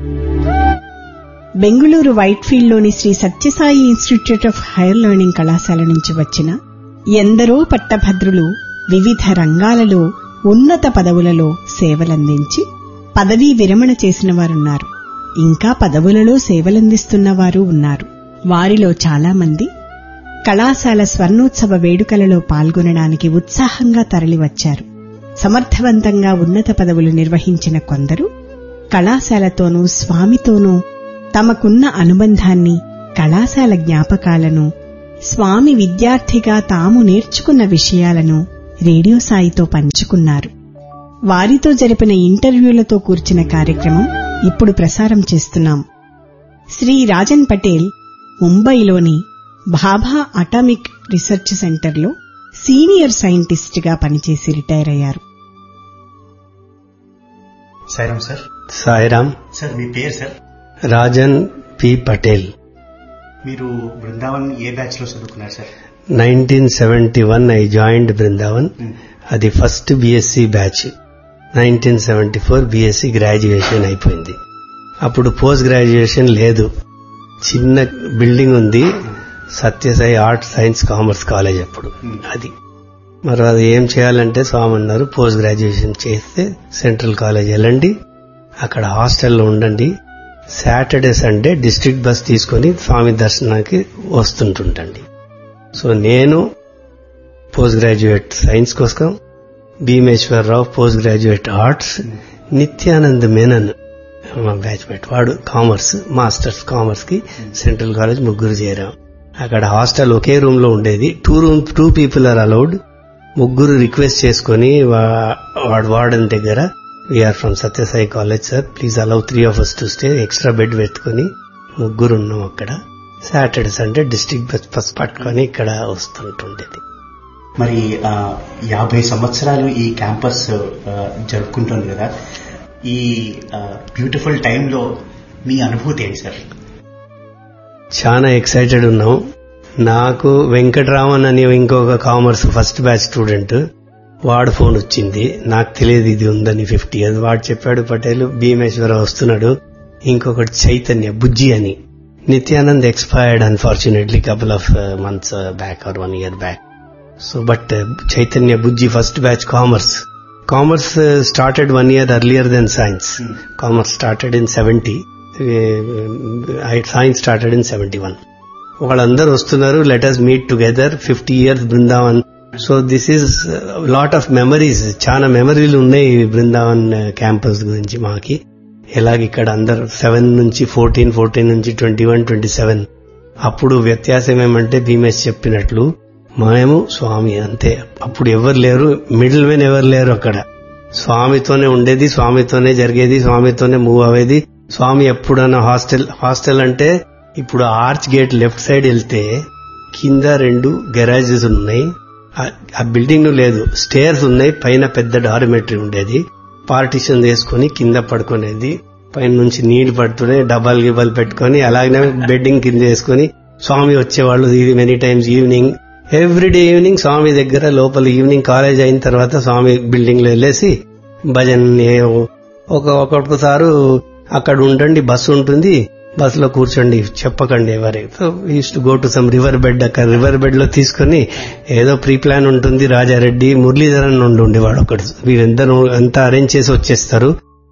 Bengaluru వైట్ఫీల్డ్లోని Shri Sathya Sai institute of higher learning కళాశాల నుంచి వచ్చిన ఎందరో పట్టభద్రులు వివిధ రంగాలలో ఉన్నత పదవులలో సేవలందించి పదవీ విరమణ చేసిన వారున్నారు. ఇంకా పదవులలో సేవలందిస్తున్నవారు ఉన్నారు. వారిలో చాలామంది కళాశాల స్వర్ణోత్సవ వేడుకలలో పాల్గొనడానికి ఉత్సాహంగా తరలివచ్చారు. సమర్థవంతంగా ఉన్నత పదవులు నిర్వహించిన కొందరు కళాశాలతోనూ స్వామితోనూ తమకున్న అనుబంధాన్ని, కళాశాల జ్ఞాపకాలను, స్వామి విద్యార్థిగా తాము నేర్చుకున్న విషయాలను రేడియో సాయితో పంచుకున్నారు. వారితో జరిపిన ఇంటర్వ్యూలతో కూర్చిన కార్యక్రమం ఇప్పుడు ప్రసారం చేస్తున్నాం. శ్రీ రాజన్ పటేల్ ముంబైలోని భాభా అటామిక్ రీసెర్చ్ సెంటర్లో సీనియర్ సైంటిస్ట్ గా పనిచేసి రిటైర్ అయ్యారు. సాయిరామ్ సార్. సాయిరామ్ సార్, మీ పేరు సార్? రాజన్ పి పటేల్. మీరు బృందావన్ ఏ బ్యాచ్ లో చదువుకున్నారు సార్? 1971 I joined Brindavan. అది first BSc batch. 1974 BSc graduation అయిపోయింది. అప్పుడు పోస్ట్ గ్రాడ్యుయేషన్ లేదు. చిన్న బిల్డింగ్ ఉంది, Sathya Sai arts science commerce college అప్పుడు. అది మరి అది ఏం చేయాలంటే స్వామి అన్నారు, పోస్ట్ గ్రాడ్యుయేషన్ చేస్తే సెంట్రల్ కాలేజ్ వెళ్ళండి, అక్కడ హాస్టల్లో ఉండండి, సాటర్డే సండే డిస్ట్రిక్ట్ బస్ తీసుకుని స్వామి దర్శనానికి వస్తుంటుంటండి. సో నేను పోస్ట్ గ్రాడ్యుయేట్ సైన్స్ కోసం, Bhimeswara Rao post graduate arts, Nityanand Menon మా బ్యాచ్మేట్, వాడు కామర్స్, మాస్టర్స్ కామర్స్ కి సెంట్రల్ కాలేజ్ ముగ్గురు చేరాం. అక్కడ హాస్టల్ ఒకే రూమ్ లో ఉండేది. 2 people ఆర్ అలౌడ్. ముగ్గురు రిక్వెస్ట్ చేసుకుని వాడు వార్డెన్ దగ్గర, we are from Sathya Sai college sir, please allow 3 of us to stay, extra bed పెట్టుకుని ముగ్గురు ఉన్నాం అక్కడ. సాటర్డే సండే డిస్ట్రిక్ట్ బస్ పట్టుకొని ఇక్కడ వస్తుంటుండేది. మరి 50 సంవత్సరాలు ఈ క్యాంపస్ జరుపుకుంటుంది కదా, ఈ బ్యూటిఫుల్ టైంలో మీ అనుభూతి ఏంటి సార్? చాలా ఎక్సైటెడ్ ఉన్నాం. నాకు వెంకటరామన్ అని ఇంకొక కామర్స్ ఫస్ట్ బ్యాచ్ స్టూడెంట్, వాడు ఫోన్ వచ్చింది, నాకు తెలియదు ఇది ఉందని 50 years. వాడు చెప్పాడు, పటేల్ భీమేశ్వర వస్తున్నాడు, ఇంకొకటి చైతన్య బుజ్జి అని. Nityanand expired unfortunately couple of months back or 1 year back. So but Chaitanya Bujji first batch commerce started 1 year earlier than science. Commerce started in 70. Science started in 71. వాళ్ళందరూ వస్తున్నారు, let us meet together, 50 years Brindavan. So this is lot of memories, చాలా మెమరీలు ఉన్నాయి Brindavan campus గురించి మాకి. ఎలాగ ఇక్కడ అందరు 7 నుంచి 14 నుంచి 21, 27. అప్పుడు వ్యత్యాసం ఏమంటే భీమేష్ చెప్పినట్లు మేము స్వామి అంతే. అప్పుడు ఎవరు లేరు, మిడిల్ మెన్ ఎవరు లేరు అక్కడ. స్వామితోనే ఉండేది, స్వామితోనే జరిగేది, స్వామితోనే మూవ్ అయ్యేది. స్వామి ఎప్పుడన్నా హాస్టల్ అంటే ఇప్పుడు ఆర్చ్ గేట్ లెఫ్ట్ సైడ్ వెళ్తే కింద 2 గెరాజెస్ ఉన్నాయి, ఆ బిల్డింగ్ లేదు, స్టేర్స్ ఉన్నాయి, పైన పెద్ద డార్మెటరీ ఉండేది, పార్టిషన్ వేసుకుని కింద పడుకునేది, పైన నుంచి నీళ్లు పడుతుండే, డబ్బాలు గిబ్బాలు పెట్టుకుని అలాగనే బెడ్డింగ్ కింద వేసుకుని స్వామి వచ్చేవాళ్ళు. Many times evening, everyday evening స్వామి దగ్గర లోపల, ఈవినింగ్ కాలేజ్ అయిన తర్వాత స్వామి బిల్డింగ్ లో వెళ్ళేసి భజన్, ఒక్కొక్కసారి అక్కడ ఉండండి, బస్సు ఉంటుంది, బస్సులో కూర్చోండి, చెప్పకండి ఎవరి. So use to go to some river bed. అక్కడ రివర్ బెడ్ లో తీసుకుని ఏదో ప్రీ ప్లాన్ ఉంటుంది, రాజారెడ్డి, మురళీధరన్ ఉండేవాడు ఒకడు, వీరందరూ అంతా అరేంజ్ చేసి వచ్చేస్తారు.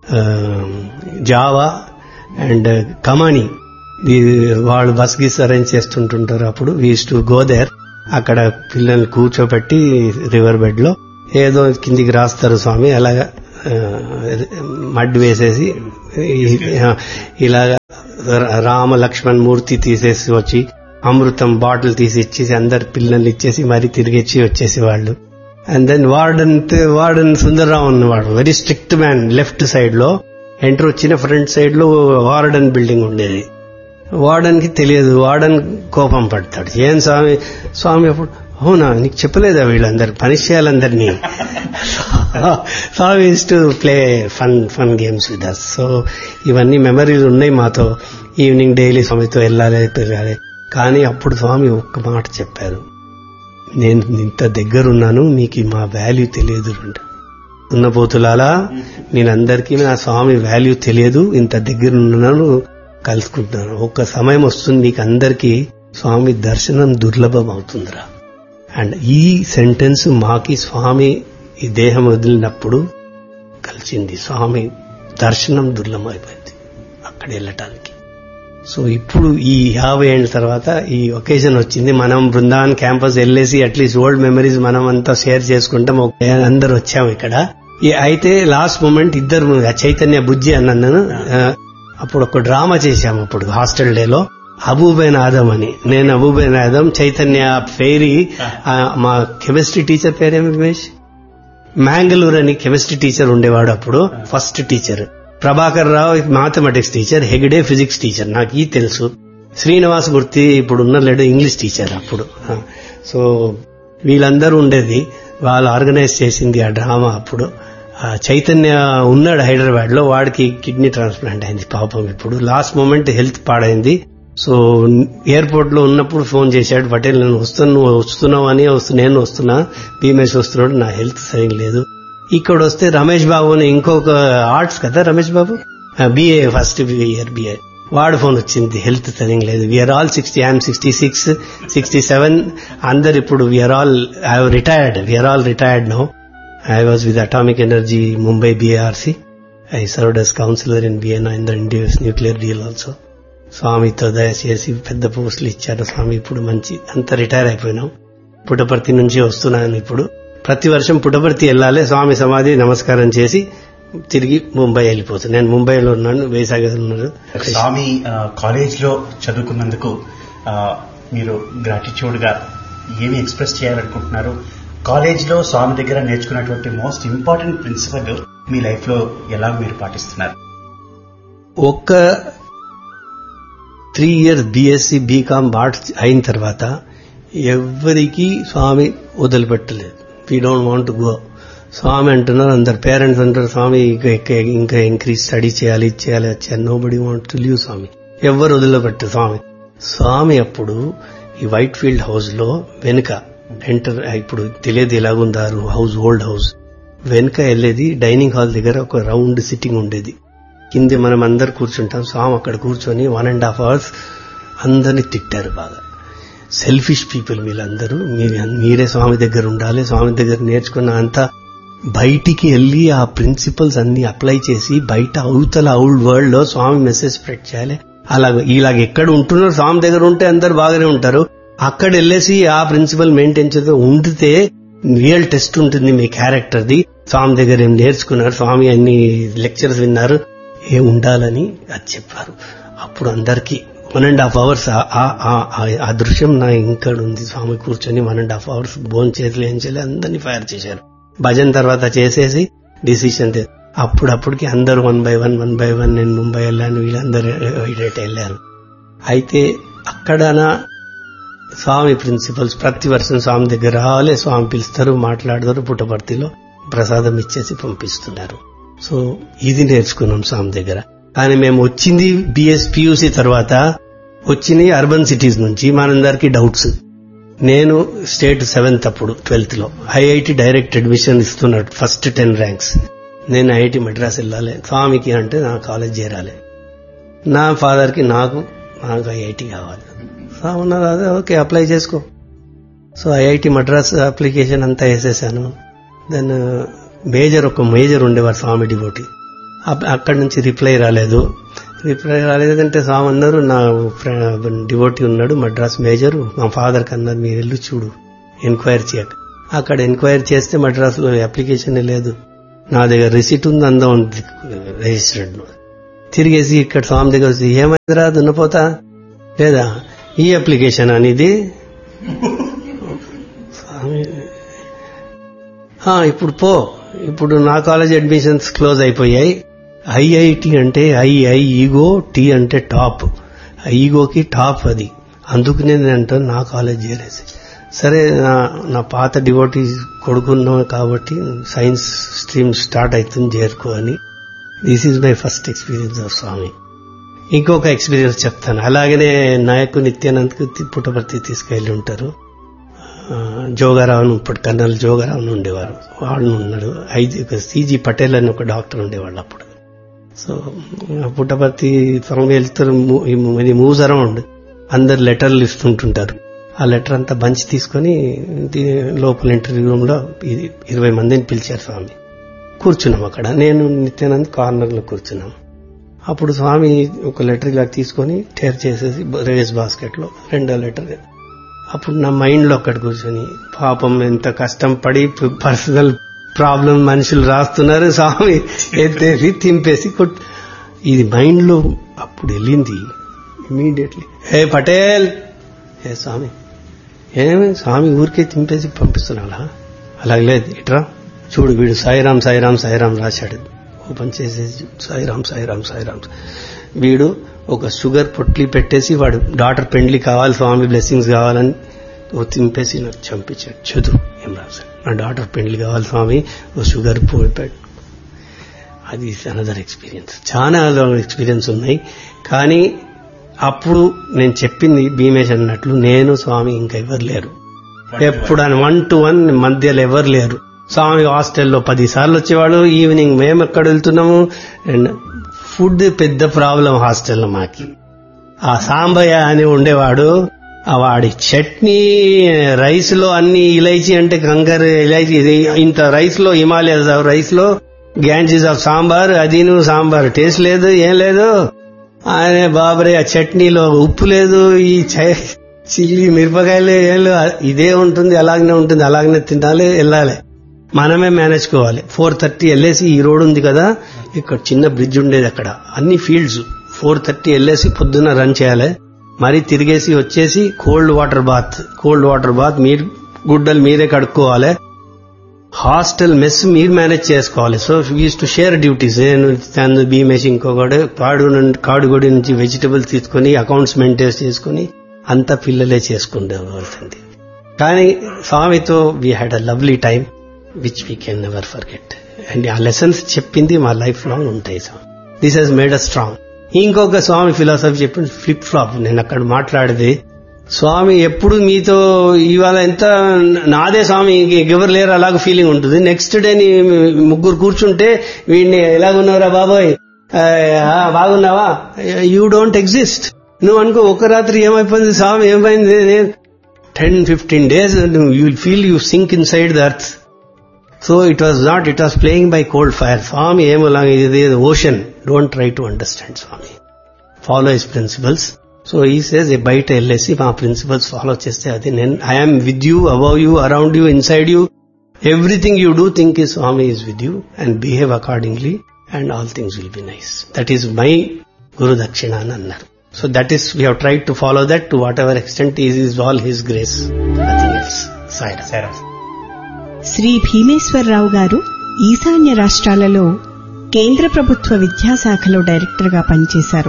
జావా అండ్ కమాని వాళ్ళు బస్ గీస్ అరేంజ్ చేస్తుంటుంటారు. అప్పుడు we use to go there. అక్కడ పిల్లల్ని కూర్చోబెట్టి రివర్ బెడ్ లో ఏదో కిందికి రాస్తారు స్వామి, అలాగా మడ్ వేసేసి ఇలాగా రామ లక్ష్మణ్ మూర్తి తీసేసి వచ్చి అమృతం బాటిల్ తీసి ఇచ్చేసి అందరు పిల్లల్ని ఇచ్చేసి మరీ తిరిగిచ్చి వచ్చేసేవాళ్ళు. అండ్ దెన్ వార్డెన్ సుందర్రావు ఉన్నవాడు, very strict man. Left side లో ఎంటర్ వచ్చిన ఫ్రంట్ సైడ్ లో వార్డెన్ బిల్డింగ్ ఉండేది. వార్డెన్ కి తెలియదు, వార్డెన్ కోపం పడతాడు, ఏం స్వామి అప్పుడు, అవునా నీకు చెప్పలేదా వీళ్ళందరూ punish చేయాలందరినీ. Swamy use to play fun games with us. So ఇవన్నీ మెమరీలు ఉన్నాయి మాతో. ఈవినింగ్ డైలీ స్వామితో వెళ్ళాలి. కానీ అప్పుడు స్వామి ఒక్క మాట చెప్పారు, నేను ఇంత దగ్గరున్నాను, మీకు మా వాల్యూ తెలియదు. ఉన్నపోతులాలా నేనందరికీ నా స్వామి వాల్యూ తెలియదు, ఇంత దగ్గర ఉన్నాను, కలుసుకుంటున్నాను. ఒక్క సమయం వస్తుంది మీకు అందరికీ స్వామి దర్శనం దుర్లభం అవుతుందిరా. అండ్ ఈ సెంటెన్స్ మాకి స్వామి ఈ దేహం వదిలినప్పుడు కలిసింది. స్వామి దర్శనం దుర్లభం అయిపోయింది అక్కడ వెళ్ళటానికి. సో ఇప్పుడు ఈ 50 ఏళ్ల తర్వాత ఈ ఒకేజన్ వచ్చింది. మనం బృందావన్ క్యాంపస్ వెళ్ళేసి అట్లీస్ట్ ఓల్డ్ మెమరీస్ మనం అంతా షేర్ చేసుకుంటాం. అందరు వచ్చాము ఇక్కడ. అయితే లాస్ట్ మూమెంట్ ఇద్దరు చైతన్య బుజ్జి అన్నాను. అప్పుడు ఒక డ్రామా చేశాము అప్పుడు హాస్టల్ డేలో. అబూబైన్ ఆదం అని, నేను అబూబైన్ ఆదం, చైతన్య ఫెయిరీ. మా కెమిస్ట్రీ టీచర్ పేరేమి రమేష్, మ్యాంగళూరు అని కెమిస్ట్రీ టీచర్ ఉండేవాడు అప్పుడు, first teacher. Prabhakar Rao mathematics teacher, Hegde physics teacher, నాకు ఈ తెలుసు. శ్రీనివాస్ మూర్తి ఇప్పుడు ఉన్నలేడు ఇంగ్లీష్ టీచర్ అప్పుడు. సో వీళ్ళందరూ ఉండేది, వాళ్ళు ఆర్గనైజ్ చేసింది ఆ డ్రామా. అప్పుడు చైతన్య ఉన్నాడు హైదరాబాద్ లో, వాడికి కిడ్నీ ట్రాన్స్ప్లాంట్ అయింది పాపం. ఇప్పుడు లాస్ట్ మూమెంట్ హెల్త్ పాడైంది. సో ఎయిర్పోర్ట్ లో ఉన్నప్పుడు ఫోన్ చేశాడు, పటేల్ నేను వస్తున్నావు అని. నేను వస్తున్నా, భీమేష్ వస్తున్నాడు, నా హెల్త్ సరిగ్గా లేదు. ఇక్కడ వస్తే రమేష్ బాబు అని ఇంకొక ఆర్ట్స్ కదా Ramesh Babu, BA first year BA, వాడు ఫోన్ వచ్చింది, హెల్త్ సరిగ్గా లేదు. We are all 60, I'm 66, 67. అందరు ఇప్పుడు we are all retired now. I was with Atomic Energy Mumbai BARC. I served as counselor in Vienna in the India's nuclear deal also. స్వామితో దయచేసి పెద్ద పోస్టులు ఇచ్చారు స్వామి. ఇప్పుడు మంచి అంతా రిటైర్ అయిపోయినాం. పుట్టపర్తి నుంచి వస్తున్నాను ఇప్పుడు. ప్రతి వర్షం పుట్టపర్తి వెళ్ళాలి, స్వామి సమాధి నమస్కారం చేసి తిరిగి ముంబై వెళ్ళిపోతాను. నేను ముంబైలో ఉన్నాను, వేసాగర్ ఉన్నారు. స్వామి కాలేజ్ లో చదువుకున్నందుకు మీరు గ్రాటిట్యూడ్ గా ఏమి ఎక్స్ప్రెస్ చేయాలనుకుంటున్నారు? కాలేజ్ లో స్వామి దగ్గర నేర్చుకున్నటువంటి మోస్ట్ ఇంపార్టెంట్ ప్రిన్సిపల్ మీ లైఫ్ లో ఎలా మీరు పాటిస్తున్నారు? ఒక్క 3 years బీఎస్సీ బీకామ్ ఆర్ట్స్ అయిన తర్వాత ఎవరికి స్వామి వదిలిపెట్టలేదు. We don't want to go. స్వామి అంటున్నారు, అందరు పేరెంట్స్ అంటారు స్వామి ఇంకా ఇంక్రీజ్ స్టడీ చేయాలి, వచ్చారు. No body want to leave స్వామి. ఎవరు వదిలిపెట్టారు స్వామి. అప్పుడు ఈ వైట్ ఫీల్డ్ హౌస్ లో వెనుక ఇప్పుడు తెలియదు ఎలాగుందారు హౌస్, ఓల్డ్ హౌస్ వెనుక వెళ్ళేది డైనింగ్ హాల్ దగ్గర ఒక రౌండ్ సిట్టింగ్ ఉండేది. కింద మనం అందరు కూర్చుంటాం. స్వామి అక్కడ కూర్చొని 1.5 hours అందరినీ తిట్టారు బాగా. సెల్ఫిష్ పీపుల్ వీళ్ళందరూ, మీరే స్వామి దగ్గర ఉండాలి, స్వామి దగ్గర నేర్చుకున్న అంతా బయటికి వెళ్ళి ఆ ప్రిన్సిపల్స్ అన్ని అప్లై చేసి బయట అవతల ఓల్డ్ వరల్డ్ లో స్వామి మెసేజ్ స్ప్రెడ్ చేయాలి. ఇలాగ ఎక్కడ ఉంటున్నారు స్వామి దగ్గర ఉంటే అందరు బాగానే ఉంటారు. అక్కడ వెళ్ళేసి ఆ ప్రిన్సిపల్ మెయింటైన్ చేస్తూ ఉండితే రియల్ టెస్ట్ ఉంటుంది మీ క్యారెక్టర్ది. స్వామి దగ్గర ఏం నేర్చుకున్నారు, స్వామి అన్ని లెక్చర్స్ విన్నారు, ఏం ఉండాలని అది చెప్పారు. అప్పుడు అందరికీ 1.5 hours ఆ దృశ్యం నా ఇంకా ఉంది. స్వామి కూర్చొని 1.5 hours భోజనం చేతులు ఏం చేయలేదు, అందరినీ ఫైర్ చేశారు. భజన తర్వాత చేసేసి డిసిషన్ అప్పుడప్పటికి అందరూ 1 by 1 నేను ముంబై వెళ్ళాను, వీళ్ళందరూ వెళ్ళారు. అయితే అక్కడ స్వామి ప్రిన్సిపల్స్ ప్రతి వర్షం స్వామి దగ్గర రావాలి, స్వామి పిలుస్తారు, మాట్లాడతారు, పుట్టపర్తిలో ప్రసాదం ఇచ్చేసి పంపిస్తున్నారు. సో ఇది నేర్చుకున్నాం స్వామి దగ్గర. కానీ మేము వచ్చింది పియూసీ తర్వాత వచ్చింది అర్బన్ సిటీస్ నుంచి. మనందరికీ డౌట్స్. నేను స్టేట్ 7th అప్పుడు 12th లో ఐఐటి డైరెక్ట్ అడ్మిషన్ ఇస్తున్నాడు, ఫస్ట్ 10 ranks. నేను ఐఐటి మద్రాస్ వెళ్ళాలి స్వామికి అంటే నా కాలేజ్ చేరాలి. నా ఫాదర్ కి నాకు ఐఐటి కావాలి. ఉన్నారు, అదే ఓకే అప్లై చేసుకో. సో ఐఐటి మద్రాస్ అప్లికేషన్ అంతా వేసేసాను. దెన్ ఒక మేజర్ ఉండేవారు స్వామి డివోటీ, అక్కడి నుంచి రిప్లై రాలేదంటే స్వామి అన్నారు, నా డివోటీ ఉన్నాడు మద్రాస్ మేజర్, మా ఫాదర్ కన్నారు మీరు వెళ్ళి చూడు, ఎంక్వైరీ చేయక. అక్కడ ఎంక్వైరీ చేస్తే మద్రాస్ లో అప్లికేషన్ లేదు, నా దగ్గర రిసిట్ ఉంది, అందం ఉంది రిజిస్టర్డ్. తిరిగేసి ఇక్కడ స్వామి దగ్గర వచ్చి ఏమైందిరా దున్నపోతా లేదా ఈ అప్లికేషన్ అనేది ఇప్పుడు ఇప్పుడు నా కాలేజ్ అడ్మిషన్స్ క్లోజ్ అయిపోయాయి. ఐఐటి అంటే ఈగో, టీ అంటే టాప్, ఈగోకి టాప్ అది. అందుకనే నేను అంటాను నా కాలేజ్ చేరేసి. సరే నా పాత డివోటీ కొడుకున్నా కాబట్టి సైన్స్ స్ట్రీమ్ స్టార్ట్ అవుతుంది చేరుకో అని. This is my first experience of స్వామి. ఇంకొక ఎక్స్పీరియన్స్ చెప్తాను. అలాగనే నాయకు నిత్యానంద్కు పుట్టపర్తి తీసుకెళ్లి ఉంటారు. జోగారావు, ఇప్పుడు కర్నల్ జోగారావు ఉండేవారు, వాళ్ళు ఉన్నారు. సిజీ పటేల్ అని ఒక డాక్టర్ ఉండేవాళ్ళు అప్పుడు. సో పుట్టపర్తి స్వామి వెళ్తారు, ఇది మూవ్స్ అరౌండ్, అందరు లెటర్లు ఇస్తుంటుంటారు. ఆ లెటర్ అంతా బంచ్ తీసుకొని లోపల ఇంటర్వ్యూ రూమ్ లో 20 మందిని పిలిచారు స్వామి. కూర్చున్నాం అక్కడ, నేను నిత్యానంద్ కార్నర్ లో కూర్చున్నాం. అప్పుడు స్వామి ఒక లెటర్ ఇలా తీసుకొని టేర్ చేసేసి రేస్ బాస్కెట్ లో 2వ లెటర్. అప్పుడు నా మైండ్ లో అక్కడ కూర్చొని, పాపం ఎంత కష్టం పడి పర్సనల్ ప్రాబ్లం మనుషులు రాస్తున్నారు, స్వామి ఎత్తేసి తింపేసి ఇది మైండ్ లో అప్పుడు వెళ్ళింది ఇమీడియట్లీ. హే పటేల్, ఏ స్వామి ఏమి స్వామి ఊరికే తింపేసి పంపిస్తున్నాడా? అలాగే లేదు, ఇట్రా చూడు, వీడు సాయిరాం సాయిరాం సాయిరాం రాశాడు. ఓపెన్ చేసేసి సాయిరాం సాయిరాం సాయిరాం. వీడు ఒక షుగర్ పొట్లి పెట్టేసి వాడు డాక్టర్ పెండ్లి కావాలి, స్వామి బ్లెస్సింగ్స్ కావాలని తింపేసి నాకు చంపించాడు. చదువు ఏం రాశాడు, నా డాక్టర్ పెండ్లి కావాలి స్వామి, ఓ షుగర్ పెట్టు. అది అనదర్ ఎక్స్పీరియన్స్. చాలా ఎక్స్పీరియన్స్ ఉన్నాయి. కానీ అప్పుడు నేను చెప్పింది భీమేష్ అన్నట్లు, నేను స్వామి ఇంకా ఎవరు లేరు. ఎప్పుడు 1-to-1 మధ్యలో ఎవరు లేరు. స్వామి హాస్టల్లో 10 సార్లు వచ్చేవాడు. ఈవినింగ్ మేము ఎక్కడ వెళ్తున్నాము, ఫుడ్ పెద్ద ప్రాబ్లం హాస్టల్లో మాకి. ఆ సాంబయ్య అని ఉండేవాడు, వాడి చట్నీ రైస్ లో అన్ని ఇలైచీ అంటే కంకర్ ఇలైచీ, ఇంత రైస్ లో హిమాలయస్ రైస్ లో గ్యాంజీస్ ఆఫ్ సాంబార్, అదిను సాంబార్ టేస్ట్ లేదు, ఏం లేదు. ఆయన బాబరే ఆ చట్నీలో ఉప్పు లేదు, ఈ చిల్లీ మిరపకాయలు ఏం లేదు, ఇదే ఉంటుంది, అలాగనే ఉంటుంది, అలాగనే తినాలి, వెళ్ళాలి, మనమే మేనేజ్ కోవాలి. 4:30 వెళ్ళేసి, ఈ రోడ్ ఉంది కదా, ఇక్కడ చిన్న బ్రిడ్జ్ ఉండేది, అక్కడ అన్ని ఫీల్డ్స్. 4:30 వెళ్ళేసి పొద్దున్న రన్ చేయాలి, మరి తిరిగేసి వచ్చేసి కోల్డ్ వాటర్ బాత్ మీరు గుడ్డలు మీరే కడుక్కోవాలి, హాస్టల్ మెస్ మీరు మేనేజ్ చేసుకోవాలి. So use to share duties. నేను భీమేష్ ఇంకొకడు కాడుగొడి నుంచి వెజిటబుల్స్ తీసుకుని అకౌంట్స్ మెయింటైన్ చేసుకుని అంతా పిల్లలే చేసుకుండేవాల్సింది. కానీ స్వామితో we had a lovely time which we can never forget. And ఆ లెసన్స్ చెప్పింది మా లైఫ్ లాంగ్ ఉంటాయి. This Hess made us strong. ఇంకొక స్వామి ఫిలాసఫీ చెప్పింది ఫ్లిప్ ఫ్లాప్. నేను అక్కడ మాట్లాడేది, స్వామి ఎప్పుడు మీతో ఇవాళ ఎంత నాదే స్వామి ఎవరు లేరు అలాగ ఫీలింగ్ ఉంటుంది. నెక్స్ట్ డే నీ ముగ్గురు కూర్చుంటే వీడిని ఎలాగున్నారా బాబోయ్, బాగున్నావా, యూ డోంట్ ఎగ్జిస్ట్. నువ్వు అనుకో ఒక రాత్రి ఏమైపోయింది స్వామి, ఏమైంది, 10-15 days you will feel you sink inside the earth. So it was playing by cold fire. Swami is the ocean. Don't try to understand Swami. Follow his principles. So he says, బయట వెళ్ళేసి మా principles follow చేస్తే అది నేను, I am with you, above you, around you, inside you. Everything you do, think is Swami is with you and behave accordingly and all things will be nice. That is my Guru Dakshina అని అన్నారు. So that is, we have tried to follow that to whatever extent is all his grace. Nothing else. Saira. Shri Bhimeswara Rao గారు ఈశాన్య రాష్ట్రాలలో కేంద్ర ప్రభుత్వ విద్యాశాఖలో director గా పనిచేశారు.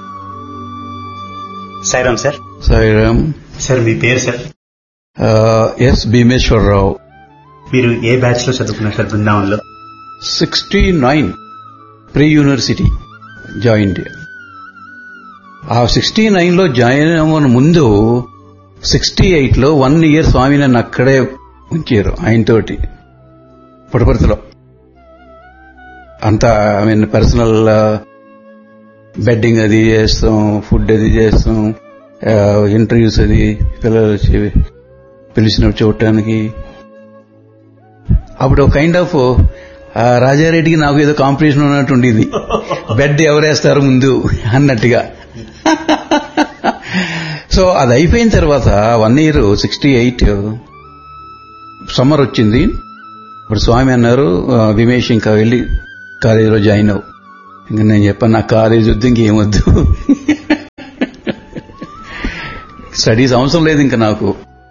సాయిరామ్ సార్. సాయిరామ్ సార్, మీ పేరు సార్? ఎస్ భీమేశ్వరరావు. మీరు ఏ బ్యాచ్ లో చదువుకున్నారు సార్ బృందావన్లో? 69 pre university join. ఆ 69లో జాయిన్ అవ్వని ముందు 68లో 1 year స్వామి నన్ను అక్కడే ఉంచారు ఆయనతోటి పుట్టపర్తిలో. అంతా పర్సనల్ బెడ్డింగ్ అది చేస్తాం, ఫుడ్ అది చేస్తాం, ఇంటర్వ్యూస్ అది పిల్లలు వచ్చి పిలిచినప్పుడు చూడటానికి. అప్పుడు ఒక కైండ్ ఆఫ్ రాజారెడ్డికి నాకు ఏదో కాంపిటీషన్ ఉన్నట్టు ఉండేది, బెడ్ ఎవరేస్తారు ముందు అన్నట్టుగా. సో అది అయిపోయిన తర్వాత 1 year 68 సమ్మర్ వచ్చింది. ఇప్పుడు స్వామి అన్నారు, భీమేష్ ఇంకా వెళ్ళి కాలేజీలో జాయిన్ అవ్వు. ఇంకా నేను చెప్పాను, నా కాలేజీ వద్దు, ఇంకేమొద్దు, స్టడీస్ అవసరం లేదు ఇంకా నాకు.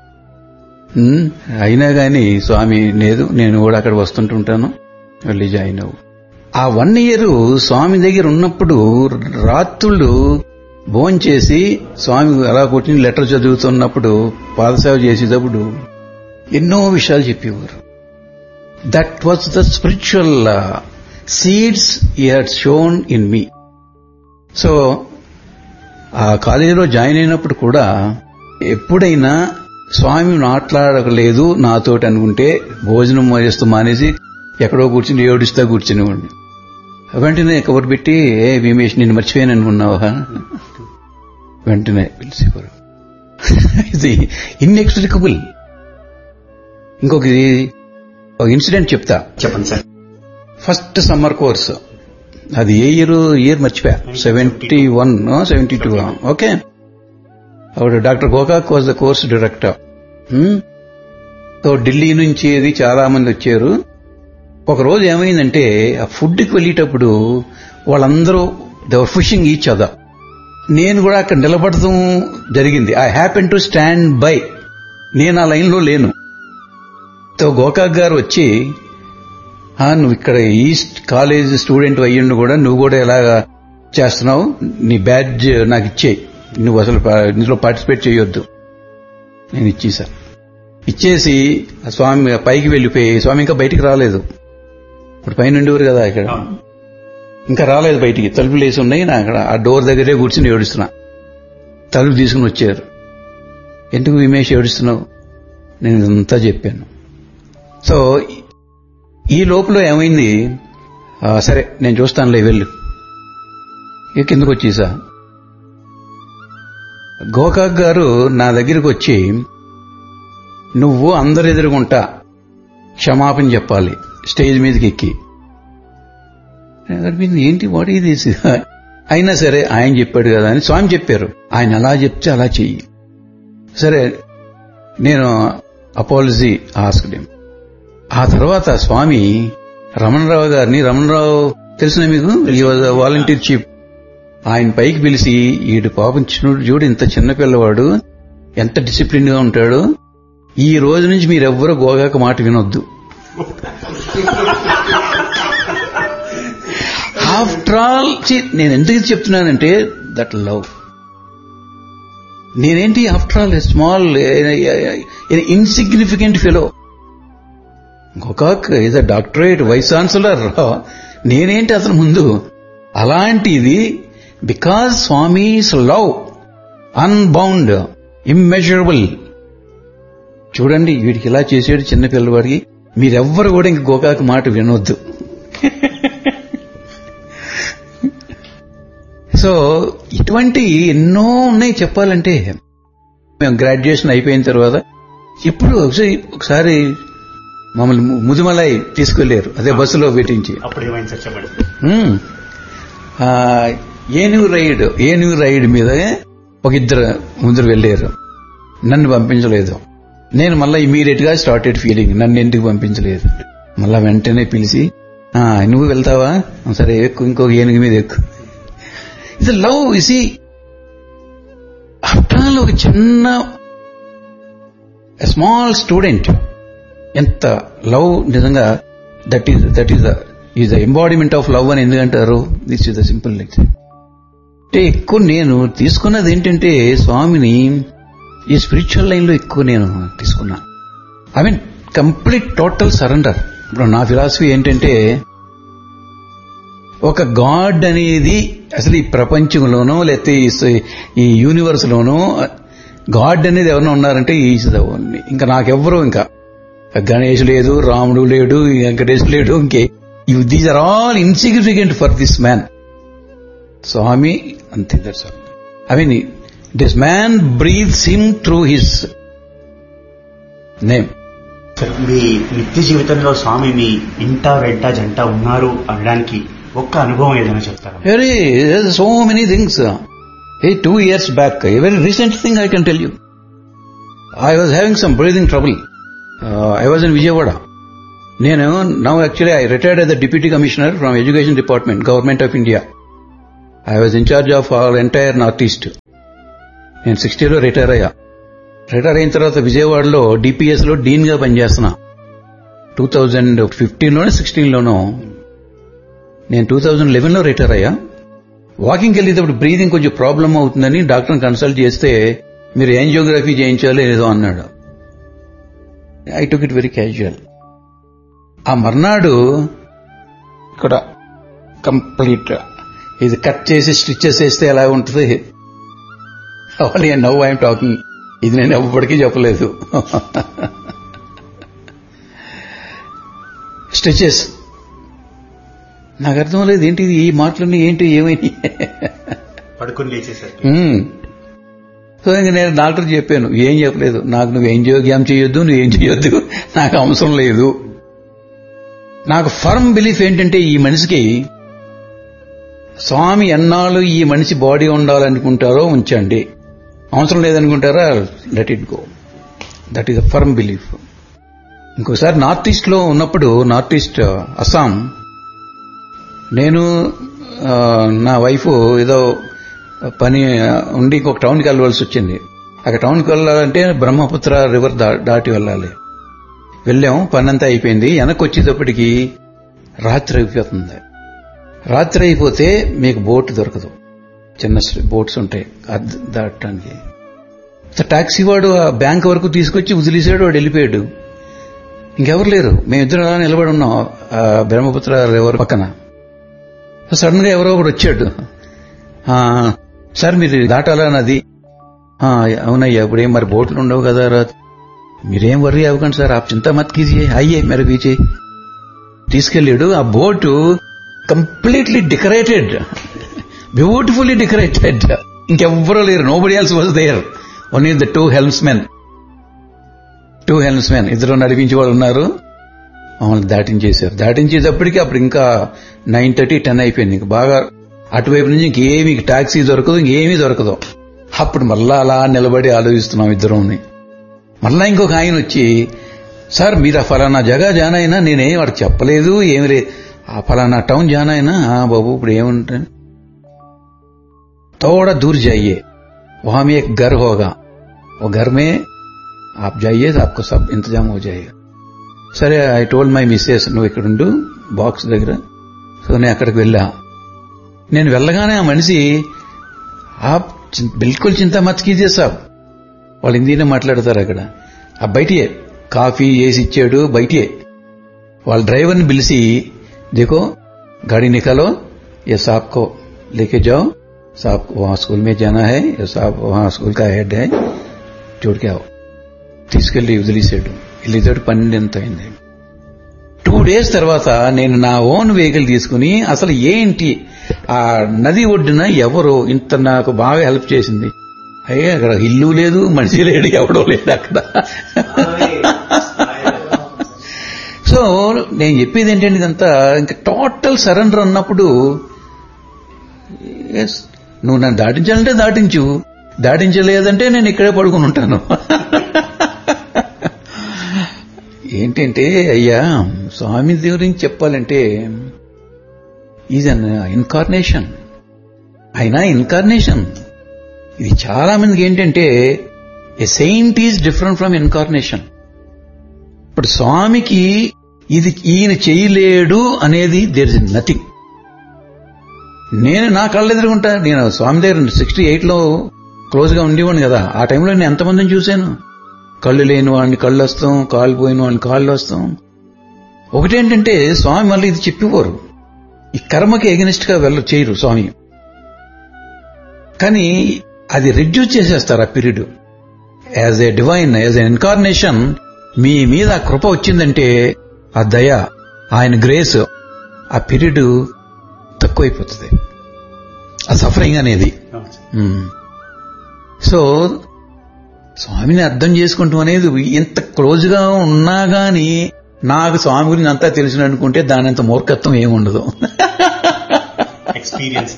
అయినా కానీ స్వామి లేదు, నేను కూడా అక్కడ వస్తుంటుంటాను, వెళ్ళి జాయిన్ అవ్వు. ఆ 1 year స్వామి దగ్గర ఉన్నప్పుడు రాత్రుళ్ళు భోంచేసి స్వామి అలా కూర్చుని లెటర్ చదువుతున్నప్పుడు, పాదసేవ చేసేటప్పుడు ఎన్నో విషయాలు చెప్పేవారు. That was the spiritual seeds he had shown in me. So ఆ కాలేజీలో జాయిన్ అయినప్పుడు కూడా ఎప్పుడైనా స్వామి మాట్లాడలేదు నాతోటి అనుకుంటే భోజనం చేస్తూ మానేసి ఎక్కడో కూర్చుని ఏడుస్తా కూర్చునేవాడిని. వెంటనే కబురు పెట్టి, ఏ భీమేష్ నిన్ను మర్చిపోయాను అనుకున్నావా, వెంటనే పిలిచేవారు. ఇది ఇన్ఎక్స్ప్లికబుల్. ఇంకొక ఇన్సిడెంట్ చెప్తా. చెప్పండి సార్. ఫస్ట్ సమ్మర్ కోర్స్, అది ఏ ఇయర్ మర్చిపోయా, 71, 72. ఓకే, అప్పుడు doctor Gokak was the course director. So Delhi నుంచి అది చాలా మంది వచ్చారు. ఒక రోజు ఏమైందంటే, ఆ ఫుడ్కి వెళ్ళేటప్పుడు వాళ్ళందరూ they were pushing each other. నేను కూడా అక్కడ నిలబడటం జరిగింది. I happen to stand by. నేను ఆ లైన్లో లేను. సో గోకాక్ గారు వచ్చి, నువ్వు ఇక్కడ ఈస్ట్ కాలేజ్ స్టూడెంట్ అయ్యిండు కూడా, నువ్వు కూడా ఎలాగా చేస్తున్నావు, నీ బ్యాడ్జ్ నాకు ఇచ్చేయి, నువ్వు అసలు ఇందులో పార్టిసిపేట్ చేయొద్దు. నేను ఇచ్చేసా. ఇచ్చేసి స్వామి పైకి వెళ్ళిపోయి, స్వామి ఇంకా బయటికి రాలేదు, ఇప్పుడు పైన ఉండేవారు కదా ఇక్కడ, ఇంకా రాలేదు బయటికి, తలుపులు వేసి ఉన్నాయి. నా అక్కడ ఆ డోర్ దగ్గరే కూర్చుని ఏడుస్తున్నా. తలుపు తీసుకుని వచ్చారు. ఎందుకు విమేష్ ఏడుస్తున్నావు? నేను ఇదంతా చెప్పాను. సో ఈ లోపల ఏమైంది, సరే నేను చూస్తానులే వెళ్ళు, ఇక కిందకు వచ్చేసా. గోకాక్ గారు నా దగ్గరికి వచ్చి, నువ్వు అందరు ఎదురుగుంటా క్షమాపణ చెప్పాలి స్టేజ్ మీదకి ఎక్కి. ఏంటి వాట్ ఇది? అయినా సరే ఆయన చెప్పాడు కదా అని స్వామి చెప్పారు, ఆయన అలా చెప్తే అలా చెయ్యి. సరే నేను అపాలజీ ఆస్క్డ్ హిమ్. ఆ తర్వాత స్వామి రమణరావు గారిని, రమణరావు తెలిసిన మీకు, ఈ వాలంటీర్ చీఫ్, ఆయన పైకి పిలిచి, ఈడు పాపం చూడు ఇంత చిన్న పిల్లవాడు ఎంత డిసిప్లిన్ గా ఉంటాడు, ఈ రోజు నుంచి మీరెవ్వరూ గోకాక్ మాట వినొద్దు. ఆఫ్టర్ ఆల్ నేను ఎందుకు చెప్తున్నానంటే, దట్ లవ్. నేనేంటి after all small insignificant fellow. Gokak is a doctorate vice chancellor, నేనేంటి అతను ముందు. అలాంటిది because Swami's love unbound, immeasurable. చూడండి వీడికి ఇలా చేసాడు చిన్న పిల్లవాడికి, మీరెవ్వరు కూడా ఇంక గోకాక్ మాట వినొద్దు. సో ఇటువంటి ఎన్నో ఉన్నాయి చెప్పాలంటే. మేము గ్రాడ్యుయేషన్ అయిపోయిన తర్వాత ఇప్పుడు ఒకసారి మమ్మల్ని ముదుమలై తీసుకెళ్లారు, అదే బస్సులో పెట్టించి. ఏనుగు రైడ్ మీద ఒక ఇద్దరు ముందరు వెళ్ళారు, నన్ను పంపించలేదు. నేను మళ్ళీ ఇమీడియట్ గా స్టార్టెడ్ ఫీలింగ్, నన్ను ఎందుకు పంపించలేదు. మళ్ళా వెంటనే పిలిచి, నువ్వు వెళ్తావా, సరే ఎక్కు, ఇంకొక ఏనుగు మీద ఎక్కు. ఇది లవ్. ఇసి ఆఫ్టర్ ఆల్ ఒక చిన్న స్మాల్ స్టూడెంట్ ఎంత లవ్, నిజంగా that is the embodiment of love అని ఎందుకంటారు. This is the simple lecture. అంటే ఎక్కువ నేను తీసుకున్నది ఏంటంటే, స్వామిని ఈ స్పిరిచువల్ లైన్ లో ఎక్కువ నేను తీసుకున్నా. I mean complete total surrender. ఇప్పుడు నా ఫిలాసఫీ ఏంటంటే, ఒక గాడ్ అనేది అసలు ఈ ప్రపంచంలోనో లేకపోతే ఈ యూనివర్స్ లోనో గాడ్ అనేది ఎవరైనా ఉన్నారంటే ఈజ్ ద ఓన్లీ. ఇంకా నాకెవ్వరూ, ఇంకా గణేష్ లేదు, రాముడు లేడు, వెంకటేష్ లేడు, ఇంకే these are all insignificant for this man. స్వామి అంతే. That's all. I mean this man breathes him through his name. మీ నిత్య జీవితంలో స్వామి మీ ఇంట వెంట జంట ఉన్నారు అనడానికి ఒక్క అనుభవం ఏదైనా చెప్తారా? Very so many things. 2 years back, a very recent thing I can tell you. I was having some breathing trouble. I was in Vijayawada. Now actually I retired as the Deputy Commissioner from Education Department, Government of India. I was in charge of our entire Northeast. నేను 60లో retire అయ్యా. Retire అయిన తర్వాత విజయవాడలో DPS లో డీన్ గా పనిచేస్తున్నా. 2015లోనో 16లోనో. నేను 2011లో retire అయ్యా. వాకింగ్కి వెళ్ళేటప్పుడు బ్రీదింగ్ కొంచెం ప్రాబ్లం అవుతుందని డాక్టర్ని కన్సల్ట్ చేస్తే, మీరు యాంజియోగ్రఫీ చేయించాలి ఏదో అన్నాడు. I took it very casual. ఆ మర్నాడు ఇక్కడ కంప్లీట్ ఇది కట్ చేసి స్టిచెస్ వేస్తే ఎలా ఉంటుంది, ఓన్లీ నౌ ఐఎమ్ టాకింగ్ ఇది నేను ఎప్పటికీ చెప్పలేదు. స్ట్రెచెస్ నాకు అర్థం లేదు, ఏంటి ఈ మాటలన్నీ ఏంటి ఏమైనా పడుకుని లేచేసారు. సో ఇంక నేను డాక్టర్ చెప్పాను, ఏం చెప్పలేదు, నాకు నువ్వు యాంజియోగ్రామ్ చేయొద్దు, నువ్వేం చేయొద్దు, నాకు అవసరం లేదు. నాకు ఫర్మ్ బిలీఫ్ ఏంటంటే ఈ మనిషికి స్వామి ఎన్నాళ్ళు ఈ మనిషి బాడీ ఉండాలనుకుంటారో ఉంచండి, అవసరం లేదనుకుంటారా let it go. That is a firm belief. ఇంకోసారి నార్త్ ఈస్ట్ లో ఉన్నప్పుడు, నార్త్ ఈస్ట్ అస్సాం, నేను నా వైఫ్ ఏదో పని ఉండి ఇంకొక టౌన్కి వెళ్ళవలసి వచ్చింది. అక్కడ టౌన్కి వెళ్ళాలంటే బ్రహ్మపుత్ర రివర్ దాటి వెళ్ళాలి. వెళ్ళాం, పని అంతా అయిపోయింది. వెనక్కి వచ్చేటప్పటికి రాత్రి అయిపోతుంది. రాత్రి అయిపోతే మీకు బోట్ దొరకదు, చిన్న బోట్స్ ఉంటాయి దాటడానికి. టాక్సీ వాడు ఆ బ్యాంక్ వరకు తీసుకొచ్చి వదిలేసాడు, వాడు వెళ్ళిపోయాడు. ఇంకెవరు లేరు, మేమిద్దరం అలా నిలబడి ఉన్నాం బ్రహ్మపుత్ర రివర్ పక్కన. సడన్ గా ఎవరో ఒకడు వచ్చాడు, సార్ మీరు దాటాలా నది? అవునయ్యా, ఇప్పుడేం మరి బోట్లు ఉండవు కదా, మీరేం వర్రీ అవ్వకండి సార్, ఆప్ చింతా మత్ కీజియే, అయ్యే మెర బీచే. తీసుకెళ్ళాడు. ఆ boat completely decorated, beautifully decorated. ఇంకెవ్వరూ లేరు, nobody else was there, only the two హెల్మ్స్మెన్. ఇద్దరు నడిపించే వాళ్ళు ఉన్నారు. దాటించేశారు. దాటించేటప్పటికి అప్పుడు ఇంకా 9:30, 10 అయిపోయింది. ఇంక బాగా అటువైపు నుంచి ఇంకేమీ టాక్సీ దొరకదు, ఇంకేమీ దొరకదు. అప్పుడు మళ్ళా అలా నిలబడి ఆలోచిస్తున్నాం ఇద్దరుని. మళ్ళా ఇంకొక ఆయన వచ్చి, సార్ మీరు ఆ ఫలానా జగా జానా అయినా, నేనేం వాడికి చెప్పలేదు, ఏమి లేదు, ఆ ఫలానా టౌన్ జానా అయినా. బాబు ఇప్పుడు ఏముంటాను, थोड़ा दूर जाइए, वहां में एक घर होगा, वो घर में आप जाइए, आपको सब इंतजाम हो जाएगा. సరే ఐ టోల్డ్ మై మిస్సెస్, నువ్వు ఇక్కడ ఉండు బాక్స్ దగ్గర. సో నేను అక్కడికి వెళ్ళా. నేను వెళ్ళగానే ఆ మనిషి బిల్కుల్ చింత మత్ కీజియే సాబ్, వాళ్ళు హిందీనే మాట్లాడతారు అక్కడ. ఆ బయటియే కాఫీ వేసి ఇచ్చాడు, బయటియే. వాళ్ళ డ్రైవర్ని పిలిచి, देखो गाड़ी निकालो, ये साहब को लेके जाओ, साहब वहां स्कूल में जाना है, ये साहब वहां स्कूल का हेड है, जोड़ के आओ. తీసుకెళ్లి వదిలేసాడు. వెళ్ళేసాడు. 12 అయింది. 2 days తర్వాత నేను నా ఓన్ వెహికల్ తీసుకుని, అసలు ఏంటి ఆ నది ఒడ్డున ఎవరో ఇంత నాకు బాగా హెల్ప్ చేసింది. అయ్యే అక్కడ ఇల్లు లేదు, మనిషి లేడు, ఎవడో లేడు అక్కడ. సో నేను చెప్పేది ఏంటంటే ఇదంతా ఇంకా టోటల్ సరెండర్ అన్నప్పుడు, నువ్వు నన్ను దాటించాలంటే దాటించు, దాటించలేదంటే నేను ఇక్కడే పడుకుని ఉంటాను. ఏంటంటే అయ్యా స్వామి గురించి చెప్పాలంటే ఈజ్ అన్ ఇన్కార్నేషన్. అయినా ఇన్కార్నేషన్ ఇది చాలా మందికి ఏంటంటే ఏ Saint is different from incarnation. ఇప్పుడు స్వామికి ఇది ఈయన చేయలేడు అనేది దేర్ ఇస్ నథింగ్. నేను నా కళ్ళు ఎదురుకుంటా, నేను స్వామి దగ్గర 68లో క్లోజ్ గా ఉండేవాడిని కదా. ఆ టైంలో నేను ఎంతమందిని చూశాను. కళ్ళు లేని వాడిని కళ్ళు వస్తాం, కాళ్ళు పోయిన వాడిని కాళ్ళు వస్తాం. ఒకటేంటంటే స్వామి మళ్ళీ ఇది చెప్పేవారు, ఈ కర్మకి ఎగనిస్ట్ గా చేయరు స్వామి, కానీ అది రిడ్యూస్ చేసేస్తారు ఆ period. As a divine, as a incarnation మీ మీద ఆ కృప వచ్చిందంటే, ఆ దయ, ఆయన గ్రేస్, ఆ పీరియడ్ తక్కువైపోతుంది, ఆ సఫరింగ్ అనేది. సో స్వామిని అర్థం చేసుకుంటాం అనేది, ఎంత క్లోజ్ గా ఉన్నా గాని నాకు స్వామి గురించి అంతా తెలిసిన అనుకుంటే దాని అంత మూర్ఖత్వం ఏముండదు. ఎక్స్పీరియన్స్.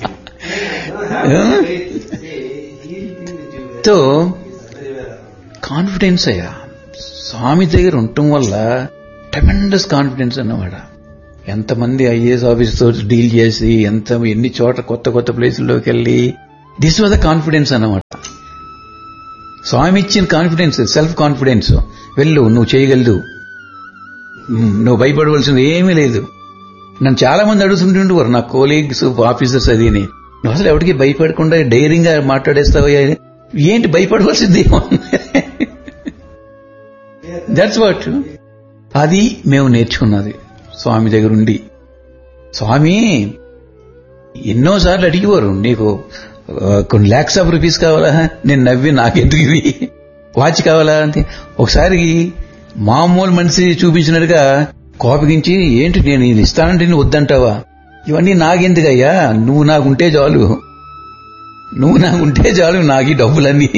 సో కాన్ఫిడెన్స్ అయ్యా స్వామి దగ్గర ఉండటం వల్ల ట్రెమెండస్ కాన్ఫిడెన్స్ అన్నమాట. ఎంతమంది ఐఏఎస్ ఆఫీసర్తో డీల్ చేసి, ఎన్ని చోట్ల కొత్త కొత్త ప్లేసుల్లోకి వెళ్ళి, దిస్ వాజ్ ద కాన్ఫిడెన్స్ అన్నమాట. స్వామి ఇచ్చిన కాన్ఫిడెన్స్, సెల్ఫ్ కాన్ఫిడెన్స్. వెళ్ళు, నువ్వు చేయగలదు, నువ్వు భయపడవలసింది ఏమీ లేదు. నన్ను చాలా మంది అడుగుతుంటుండేవారు, నా కోలీగ్స్, ఆఫీసర్స్, అది నువ్వు అసలు ఎవరికి భయపడకుండా డైరింగ్ గా మాట్లాడేస్తావు, ఏంటి భయపడవలసింది? That's what. అది మేము నేర్చుకున్నది స్వామి దగ్గర ఉండి. స్వామి ఎన్నోసార్లు అడిగేవారు, నీకు కొన్ని lakhs of rupees కావాలా? నేను నవ్వి, నాకెందుకు ఇవి, వాచ్ కావాలా అంటే ఒకసారి మామూలు మనిషి చూపించినట్టుగా కోపగించి, ఏంటి నేను ఇది ఇస్తానంటే నువ్వు వద్దంటావా, ఇవన్నీ నాకెందుకయ్యా, నువ్వు నాకుంటే చాలు, నాకు ఈ డబ్బులన్నీ.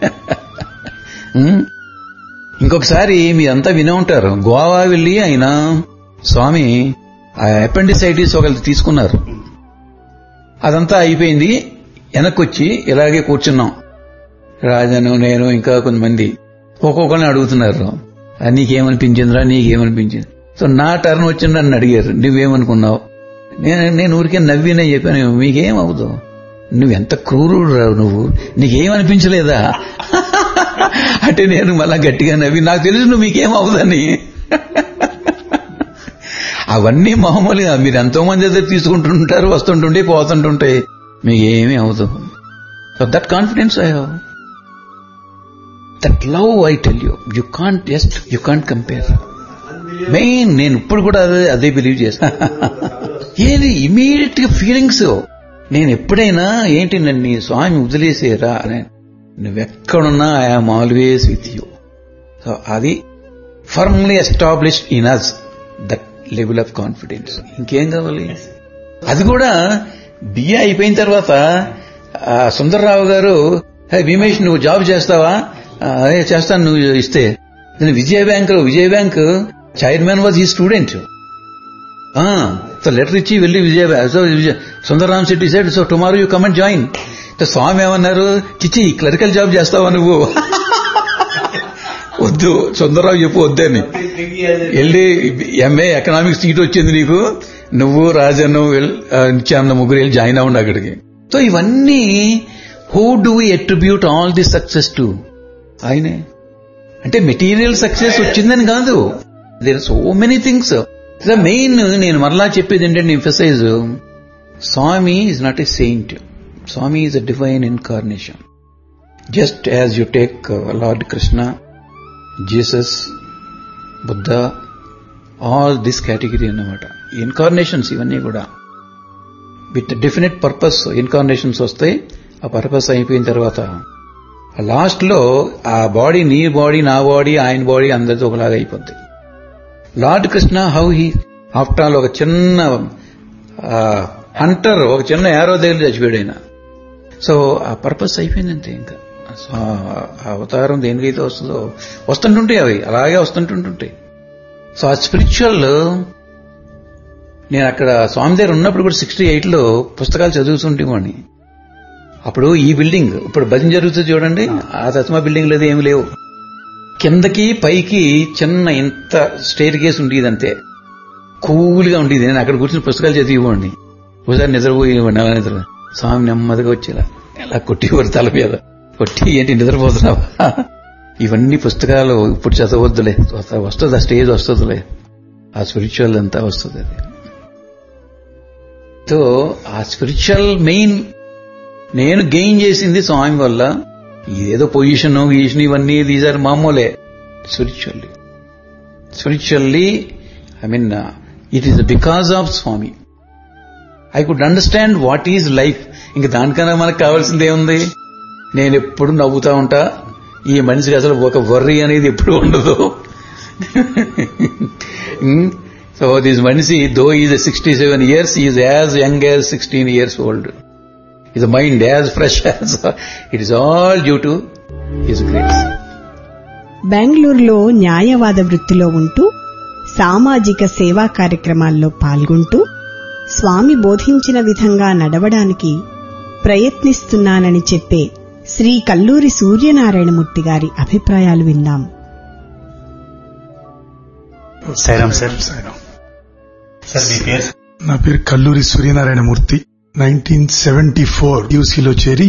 ఇంకొకసారి మీరంతా వినే ఉంటారు, గోవా వెళ్లి ఆయన స్వామి అపెండిసైటిస్ ఒకళ్ళు తీసుకున్నారు. అదంతా అయిపోయింది, వెనక్కొచ్చి ఇలాగే కూర్చున్నాం. రాజను, నేను, ఇంకా కొంతమంది ఒక్కొక్కరిని అడుగుతున్నారు, నీకేమనిపించింది. సో నా టర్న్ వచ్చి నన్ను అడిగారు, నువ్వేమనుకున్నావు? నేను ఊరికే నవ్వినే చెప్పాను, మీకేమవుదు, నువ్వెంత క్రూరుడు రావు, నీకేమనిపించలేదా అంటే నేను మళ్ళా గట్టిగా నవ్వి, నాకు తెలుసు నువ్వు మీకేమవుదని. అవన్నీ మామూలుగా మీరు ఎంతో మంది అయితే తీసుకుంటుంటారు, వస్తుంటుంటే పోతుంటుంటాయి, మీకేమీ అవదు. So that confidence I have, that love I tell you can't compare. Main నేను ఇప్పుడు కూడా అదే బిలీవ్ చేస్తాను. ఏది ఇమీడియట్ గా ఫీలింగ్స్. నేను ఎప్పుడైనా ఏంటి నన్ను స్వామి వదిలేసేరా అని, నువ్వెక్కడున్నా I'm always with you. So అది firmly established in us that level of confidence. ఇంకేం కావాలి? అది కూడా బిఏ అయిపోయిన తర్వాత సుందర్రావు గారు, భీమేష్ నువ్వు జాబ్ చేస్తావా? చేస్తాను, నువ్వు ఇస్తే. విజయ బ్యాంక్ చైర్మన్ వాజ్ ఈ స్టూడెంట్. సో లెటర్ ఇచ్చి వెళ్ళి Sundarram Shetty said, so tomorrow you come and join. స్వామి ఏమన్నారు, చిచ్చి క్లరికల్ జాబ్ చేస్తావా నువ్వు? వద్దు, సుందర్రావు చెప్పు వద్దని. వెళ్ళి ఎంఏ ఎకనామిక్స్ సీట్ వచ్చింది నీకు, నువ్వు రాజను నిత్యానంద ముగ్గురు వెళ్ళి జాయిన్ అవ్వండి అక్కడికి. సో ఇవన్నీ who do we attribute all this success to? ఆయనే. అంటే మెటీరియల్ సక్సెస్ వచ్చిందని కాదు, there are so many things. The main నేను మరలా చెప్పేది ఏంటంటే emphasize, Swamy is not a saint, Swamy is a divine incarnation. Just as you take lord Krishna, Jesus, Buddha, all this category అన్నమాట. Incarnations ఇవన్నీ కూడా విత్ డెఫినెట్ పర్పస్ ఇన్కార్నేషన్స్ వస్తాయి. ఆ purpose అయిపోయిన తర్వాత లాస్ట్ లో ఆ బాడీ, నీ బాడీ, నా బాడీ, ఆయన బాడీ అందరితో ఒకలాగా అయిపోద్ది. Lord Krishna how he after all ఒక చిన్న హంటర్, ఒక చిన్న యారో దగ్గర చచ్చిపోయాడు ఆయన. సో ఆ పర్పస్ అయిపోయిందంతే. ఇంకా అవతారం దేనికైతే వస్తుందో వస్తుంటుంటాయి, అవి అలాగే వస్తుంటుంటాయి. సో ఆ స్పిరిచువల్, నేను అక్కడ స్వామి దగ్గర ఉన్నప్పుడు కూడా 68లో పుస్తకాలు చదువుతుంటేవాడిని. అప్పుడు ఈ బిల్డింగ్, ఇప్పుడు భజన జరుగుతుంది చూడండి, ఆ తస్మా బిల్డింగ్ లేదు, ఏమి లేవు. కిందకి పైకి చిన్న ఇంత స్టేర్ కేసు ఉండేది, అంతే కూల్గా ఉండేది. నేను అక్కడ కూర్చుని పుస్తకాలు చదివివ్వండి. ఒకసారి నిద్రపోయేవాడిని, అలా నిద్ర. స్వామి నెమ్మదిగా వచ్చేలా ఎలా కొట్టివారు తల మీద, కొట్టి ఏంటి నిద్రపోతున్నావా, ఇవన్నీ పుస్తకాలు ఇప్పుడు చదవద్దులే, వస్తుంది ఆ స్టేజ్ వస్తుందిలే, ఆ స్పిరిచువల్ అంతా వస్తుంది. అది సో ఆ స్పిరిచువల్ మెయిన్ నేను గెయిన్ చేసింది స్వామి వల్ల. ఇదేదో పొజిషన్ ఇవన్నీ దీస్ ఆర్ మామూలే. Spiritually I mean it is because of Swamy I could understand what is life. ఇంక దానికన్నా మనకు కావాల్సింది ఏముంది? నేను ఎప్పుడు నవ్వుతా ఉంటా, ఈ మనిషికి అసలు ఒక వర్రీ అనేది ఎప్పుడు ఉండదు. సో దిస్ మనిషి though is 67 years, is as young as 16 years old. His mind as fresh as it is all due to his grace. బెంగళూరులో న్యాయవాద వృత్తిలో ఉంటూ సామాజిక సేవా కార్యక్రమాల్లో పాల్గొంటూ స్వామి బోధించిన విధంగా నడవడానికి ప్రయత్నిస్తున్నానని చెప్పే శ్రీ కల్లూరి సూర్యనారాయణమూర్తి గారి అభిప్రాయాలు విందాం. సాయిరామ్ సార్. సార్ మీ పేరు? నా పేరు కల్లూరి సూర్యనారాయణమూర్తి. 1974 యూసీలో చేరి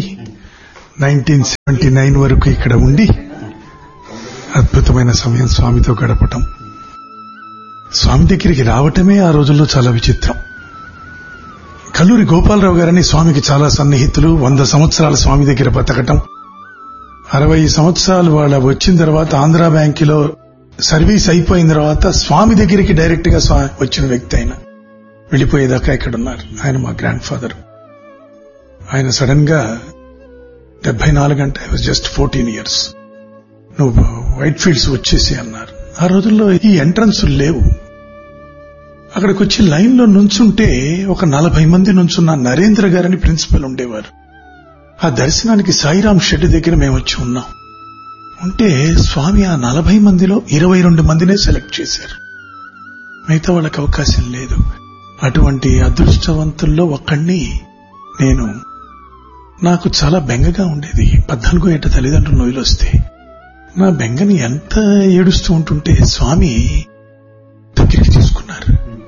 1979 వరకు ఇక్కడ ఉండి అద్భుతమైన సమయం స్వామితో గడపటం. స్వామి దగ్గరికి రావటమే ఆ రోజుల్లో చాలా విచిత్రం. కల్లూరి గోపాలరావు గారని స్వామికి చాలా సన్నిహితులు. 100 సంవత్సరాల స్వామి దగ్గర బతకటం, 60 సంవత్సరాలు వాళ్ళ వచ్చిన తర్వాత ఆంధ్రా బ్యాంకులో సర్వీస్ అయిపోయిన తర్వాత స్వామి దగ్గరికి డైరెక్ట్ గా వచ్చిన వ్యక్తి ఆయన. వెళ్లిపోయేదాకా ఇక్కడ ఉన్నారు. ఆయన మా గ్రాండ్ ఫాదర్. ఆయన సడన్ గా 74 అంటే ఐ వాజ్ జస్ట్ 14 years. నువ్వు వైట్ ఫీల్డ్స్ వచ్చేసి అన్నారు. ఆ రోజుల్లో ఈ ఎంట్రన్స్ లేవు. అక్కడికి వచ్చి లైన్ లో నుంచుంటే ఒక 40 మంది నుంచున్న నరేంద్ర గారని ప్రిన్సిపల్ ఉండేవారు. ఆ దర్శనానికి సాయిరాం షెడ్ దగ్గర మేము వచ్చి ఉన్నాం. ఉంటే స్వామి ఆ 40 మందిలో 22 మందినే సెలెక్ట్ చేశారు. మిగతా వాళ్ళకి అవకాశం లేదు. అటువంటి అదృష్టవంతుల్లో ఒక్కడిని నేను. నాకు చాలా బెంగగా ఉండేది. 14 ఏట తల్లిదండ్రులు నొయిలొస్తే నా బెంగని ఎంత ఏడుస్తూ ఉంటుంటే స్వామి దగ్గరికి తీసుకున్నారు.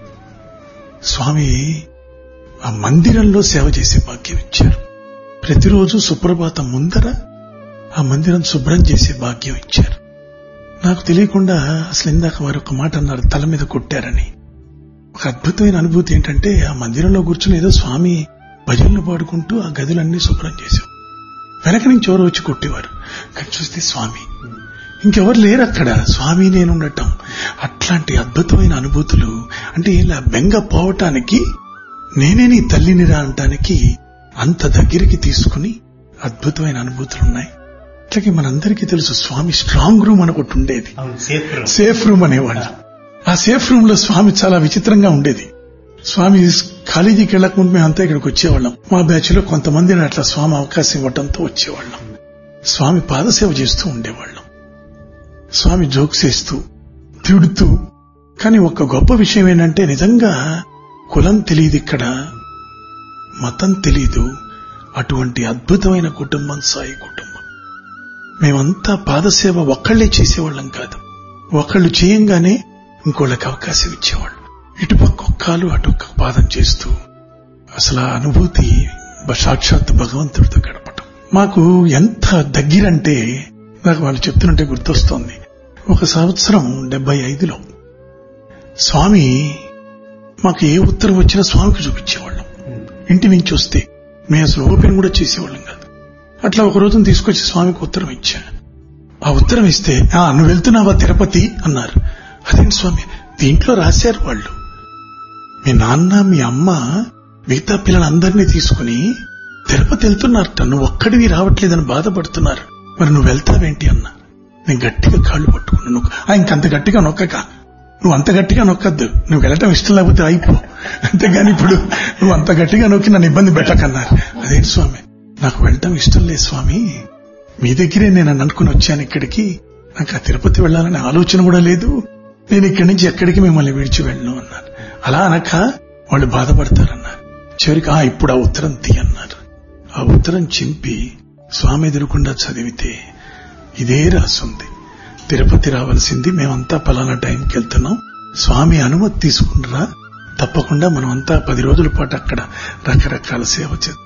స్వామి ఆ మందిరంలో సేవ చేసే భాగ్యం ఇచ్చారు. ప్రతిరోజు సుప్రభాతం ముందర ఆ మందిరం శుభ్రం చేసే భాగ్యం ఇచ్చారు. నాకు తెలియకుండా అసలు ఇందాక వారు ఒక మాట అన్నారు, తల మీద కొట్టారని. ఒక అద్భుతమైన అనుభూతి ఏంటంటే ఆ మందిరంలో కూర్చుని ఏదో స్వామి భజనలు పాడుకుంటూ ఆ గదులన్నీ శుభ్రం చేశాం. వెనక నుంచి ఎవరు వచ్చి కొట్టేవారు, కానీ చూస్తే స్వామి, ఇంకెవరు లేరు అక్కడ, స్వామి నేనుండటం. అట్లాంటి అద్భుతమైన అనుభూతులు. అంటే ఇలా బెంగ పోవటానికి నేనే నీ తల్లినిరా అంటానికి అంత దగ్గరికి తీసుకుని అద్భుతమైన అనుభూతులున్నాయి. అట్లాగే మనందరికీ తెలుసు స్వామి స్ట్రాంగ్ రూమ్ అని ఒకటి ఉండేది, సేఫ్ రూమ్ అనేవాళ్ళు. ఆ సేఫ్ రూమ్ లో స్వామి చాలా విచిత్రంగా ఉండేది. స్వామి కాలేజీకి వెళ్లకముందు మేమంతా ఇక్కడికి వచ్చేవాళ్ళం. మా బ్యాచ్ లో కొంతమందిని అట్లా స్వామి అవకాశం ఇవ్వడంతో వచ్చేవాళ్ళం. స్వామి పాదసేవ చేస్తూ ఉండేవాళ్ళం. స్వామి జోక్స్ వేస్తూ తిడుతూ. కానీ ఒక గొప్ప విషయం ఏంటంటే నిజంగా కులం తెలియదు, ఇక్కడ మతం తెలీదు. అటువంటి అద్భుతమైన కుటుంబం సాయి కుటుంబం. మేమంతా పాదసేవ ఒక్కళ్లే చేసేవాళ్ళం కాదు. ఒకళ్ళు చేయంగానే ఇంకోళ్ళకి అవకాశం ఇచ్చేవాళ్ళు. ఇటుపక్క ఒక్కలు అటొక్క పాదం చేస్తూ అసలు ఆ అనుభూతి సాక్షాత్ భగవంతుడితో గడపటం మాకు ఎంత దగ్గరంటే నాకు వాళ్ళు చెప్తుంటే గుర్తొస్తోంది. ఒక సంవత్సరం 75లో స్వామి మాకు ఏ ఉత్తరం వచ్చినా స్వామికి చూపించేవాళ్ళం. ఇంటి నుంచి వస్తే మేము అసలు ఓపెన్ కూడా చేసేవాళ్ళం కాదు. అట్లా ఒక రోజున తీసుకొచ్చి స్వామికి ఉత్తరం ఇచ్చా. ఆ ఉత్తరం ఇస్తే నువ్వు వెళ్తున్నావా తిరుపతి అన్నారు. అదేంటి స్వామి, దీంట్లో రాశారు వాళ్ళు, మీ నాన్న మీ అమ్మ మిగతా పిల్లలందరినీ తీసుకుని తిరుపతి వెళ్తున్నారట, నువ్వు ఒక్కడివి రావట్లేదని బాధపడుతున్నారు, మరి నువ్వు వెళ్తావేంటి అన్నా. నేను గట్టిగా కాళ్ళు పట్టుకున్నాను. ఇంకంత గట్టిగా నొక్కక, నువ్వు అంత గట్టిగా నొక్కద్దు, నువ్వు వెళ్ళటం ఇష్టం లేకపోతే అయిపో, అంతేగాని ఇప్పుడు నువ్వు అంత గట్టిగా నొక్కి నన్ను ఇబ్బంది పెట్టకన్నారు. అదేంటి స్వామి, నాకు వెళ్ళటం ఇష్టం లేదు స్వామి, మీ దగ్గరే నేను అనుకుని వచ్చాను ఇక్కడికి, నాకు ఆ తిరుపతి వెళ్లాలనే ఆలోచన కూడా లేదు, నేను ఇక్కడి నుంచి ఎక్కడికి మిమ్మల్ని విడిచి వెళ్ళను అన్నారు. అలా అనక వాళ్ళు బాధపడతారన్నారు. చివరికి ఇప్పుడు ఆ ఉత్తరం తీయన్నారు. ఆ ఉత్తరం చింపి స్వామి ఎదురుకుండా చదివితే ఇదే రాసుంది, తిరుపతి రావాల్సింది, మేమంతా పలానా టైంకి వెళ్తున్నాం, స్వామి అనుమతి తీసుకుంటారా, తప్పకుండా మనమంతా 10 రోజుల పాటు అక్కడ రకరకాల సేవ చేద్దాం.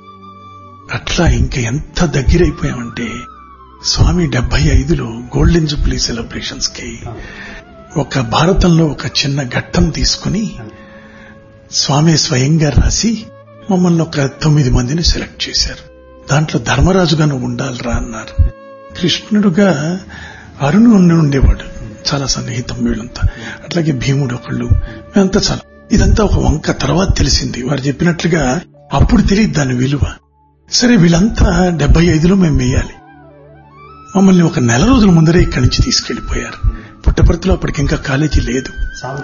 అట్లా ఇంకా ఎంత దగ్గరైపోయామంటే స్వామి 75లో గోల్డెన్ జూబ్లీ సెలబ్రేషన్స్ కి ఒక భారతంలో ఒక చిన్న ఘట్టం తీసుకుని స్వామి స్వయంగా రాసి మమ్మల్ని ఒక 9 మందిని సెలెక్ట్ చేశారు. దాంట్లో ధర్మరాజుగా నువ్వు ఉండాలిరా అన్నారు. కృష్ణుడుగా అరుణు ఉండేవాడు, చాలా సన్నిహితం వీళ్ళంతా. అట్లాగే భీముడు ఒకళ్ళు, మేమంతా చాలా. ఇదంతా ఒక వంక తర్వాత తెలిసింది. వారు చెప్పినట్లుగా అప్పుడు తెలియదు దాని విలువ. సరే వీళ్ళంతా 75లో మేము వేయాలి. మమ్మల్ని ఒక నెల రోజుల ముందరే ఇక్కడి నుంచి తీసుకెళ్లిపోయారు. పుట్టపర్తిలో అప్పటికి ఇంకా కాలేజీ లేదు.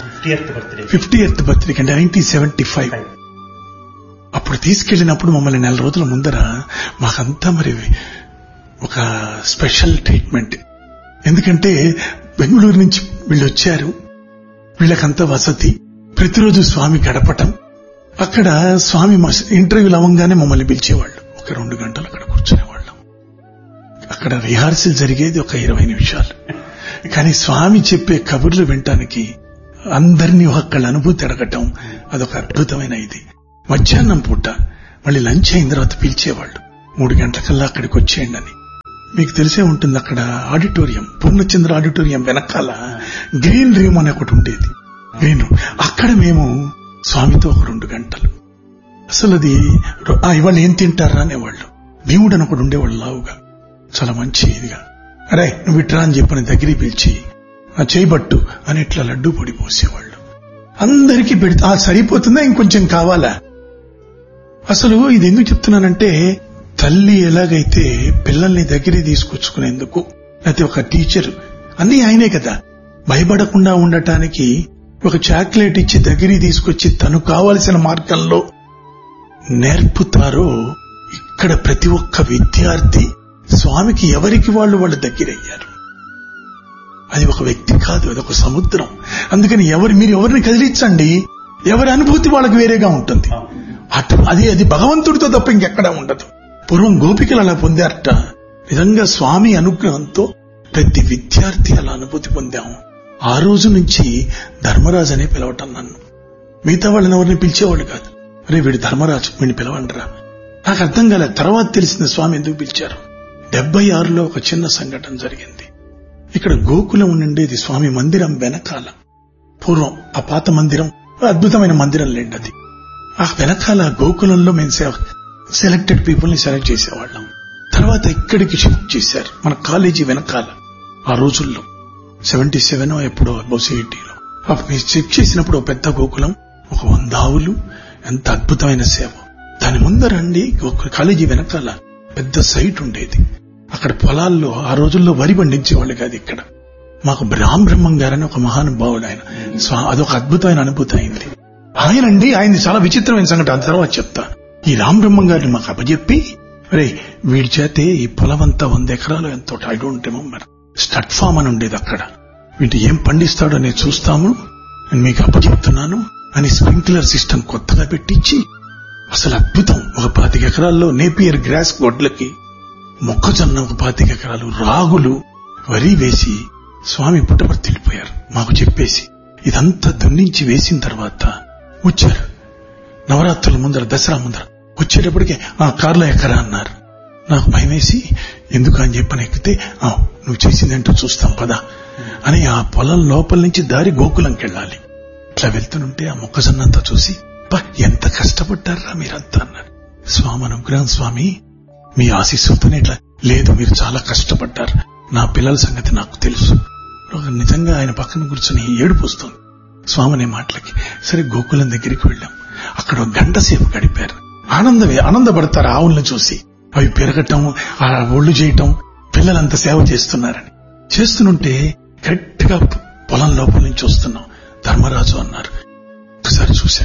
50th బర్త్డే అంటే 1975. అప్పుడు తీసుకెళ్లినప్పుడు మమ్మల్ని నెల రోజుల ముందర మాకంతా మరి ఒక స్పెషల్ ట్రీట్మెంట్. ఎందుకంటే బెంగళూరు నుంచి వీళ్ళు వచ్చారు, వీళ్ళకంతా వసతి, ప్రతిరోజు స్వామి గడపటం. అక్కడ స్వామి ఇంటర్వ్యూలు అవ్వగానే మమ్మల్ని పిలిచేవాళ్ళు. ఒక 2 గంటలు అక్కడ కూర్చునేవాళ్ళం. అక్కడ రిహార్సల్ జరిగేది ఒక 20 నిమిషాలు. కానీ స్వామి చెప్పే కబుర్లు వినటానికి అందరినీ ఒక్కళ్ళ అనుభూతి అడగటం అదొక అద్భుతమైన ఇది. మధ్యాహ్నం పూట మళ్ళీ లంచ్ అయిన తర్వాత పిలిచేవాళ్ళు, 3 గంటలకల్లా అక్కడికి వచ్చేయండి అని. మీకు తెలిసే ఉంటుంది, అక్కడ ఆడిటోరియం, పూర్ణచంద్ర ఆడిటోరియం వెనకాల గ్రీన్ రూమ్ అనే ఒకటి ఉండేది. గ్రీన్ రూమ్, అక్కడ మేము స్వామితో ఒక 2 గంటలు. అసలు అది ఇవాళ ఏం తింటారా అనేవాళ్ళు. భీముడు అని ఒకడు ఉండేవాళ్ళు లావుగా, చాలా మంచి ఇదిగా. అరే నువ్వు ఇట్రా అని చెప్పని దగ్గరికి పిలిచి చేయబట్టు అని ఇట్లా లడ్డూ పొడి పోసేవాళ్ళు. అందరికీ పెడితే సరిపోతుందా ఇంకొంచెం కావాలా? అసలు ఇది ఎందుకు చెప్తున్నానంటే, తల్లి ఎలాగైతే పిల్లల్ని దగ్గరికి తీసుకొచ్చుకునేందుకు లేకపోతే ఒక టీచర్, అన్నీ ఆయనే కదా. భయపడకుండా ఉండటానికి ఒక చాక్లెట్ ఇచ్చి దగ్గరికి తీసుకొచ్చి తను కావలసిన మార్గంలో నేర్పుతారో, ఇక్కడ ప్రతి ఒక్క విద్యార్థి స్వామికి ఎవరికి వాళ్ళు దగ్గరయ్యారు. అది ఒక వ్యక్తి కాదు, అది ఒక సముద్రం. అందుకని మీరు ఎవరిని కదిలించండి, ఎవరి అనుభూతి వాళ్ళకి వేరేగా ఉంటుంది. అది భగవంతుడితో తప్ప ఇంకెక్కడా ఉండదు. పూర్వం గోపికలు అలా పొందారట. నిజంగా స్వామి అనుగ్రహంతో ప్రతి విద్యార్థి అలా అనుభూతి పొందాము. ఆ రోజు నుంచి ధర్మరాజు అనే పిలవటం నన్ను. మిగతా వాళ్ళని ఎవరిని పిలిచేవాళ్ళు కాదు. అరే వీడు ధర్మరాజు, వీడిని పిలవండిరా. నాకు అర్థం కాలేదు. తర్వాత తెలిసింది స్వామి ఎందుకు పిలిచారు. 76లో ఒక చిన్న సంఘటన జరిగింది. ఇక్కడ గోకులం ఉండేది స్వామి మందిరం వెనకాల. పూర్వం ఆ పాత మందిరం అద్భుతమైన మందిరం లేండి. అది ఆ వెనకాల గోకులంలో మేము సెలెక్టెడ్ పీపుల్ ని సెలెక్ట్ చేసేవాళ్ళం. తర్వాత ఇక్కడికి షిఫ్ట్ చేశారు, మన కాలేజీ వెనకాల. ఆ రోజుల్లో 77 ఎప్పుడో బొసిటీలో షిఫ్ట్ చేసినప్పుడు పెద్ద గోకులం, ఒక 100 ఆవులు, ఎంత అద్భుతమైన సేవ. దాని ముందరండి కాలేజీ వెనకాల పెద్ద సైట్ ఉండేది. అక్కడ పొలాల్లో ఆ రోజుల్లో వరి పండించేవాళ్ళు కాదు. ఇక్కడ మాకు రామ్ బ్రహ్మం గారని ఒక మహానుభావుడు, ఆయన అదొక అద్భుతమైన అనుభూతి అయింది. ఆయనది చాలా విచిత్రమైన సంఘటన, అంత తర్వాత చెప్తా. ఈ రామ్ బ్రహ్మం గారిని మాకు అప్పచెప్పి, రే వీడి చేతే ఈ పొలం అంతా 100 ఎకరాలు ఎంతో, I don't remember, stud form అని ఉండేది. అక్కడ వీటి ఏం పండిస్తాడో నేను చూస్తాము, నేను మీకు అప్పచెప్తున్నాను అని స్ప్రింక్లర్ సిస్టమ్ కొత్తగా పెట్టించి, అసలు అద్భుతం. ఒక 25 ఎకరాల్లో నేపియర్ గ్రాస్ గొడ్లకి, మొక్కజొన్న ఒక 25 ఎకరాలు, రాగులు, వరి వేసి స్వామి పుట్టపర్తి వెళ్ళిపోయారు మాకు చెప్పేసి. ఇదంతా దున్నించి వేసిన తర్వాత వచ్చారు. నవరాత్రుల ముందర, దసరా ముందర వచ్చేటప్పటికే కార్లో ఎక్కరా అన్నారు. నాకు భయం వేసి ఎందుకు అని చెప్పని ఎక్కితే, నువ్వు చేసిందేంటో చూస్తాం పదా అని ఆ పొలం లోపల నుంచి దారి గోకులంకి వెళ్ళాలి. ఇట్లా వెళ్తుంటే ఆ మొక్కజొన్నంతా చూసి, ఎంత కష్టపడ్డారా మీరంతా అన్నారు. స్వామి అనుగ్రహం స్వామి, మీ ఆశీస్సులతోనే ఇట్లా. లేదు, మీరు చాలా కష్టపడ్డారు, నా పిల్లల సంగతి నాకు తెలుసు. నిజంగా ఆయన పక్కన కూర్చొని ఏడుపు వస్తుంది స్వామి అనే మాటలకి. సరే గోకులం దగ్గరికి వెళ్ళాం. అక్కడ 1 గంట సేపు గడిపారు. ఆనందపడతారు ఆవులను చూసి, అవి పెరగటం, ఆ ఒళ్ళు చేయటం, పిల్లలంత సేవ చేస్తున్నారని. చేస్తుంటే కరెక్ట్ గా పొలం లోపల నుంచి వస్తున్నాం. ధర్మరాజు అన్నారు. ఒకసారి చూశా,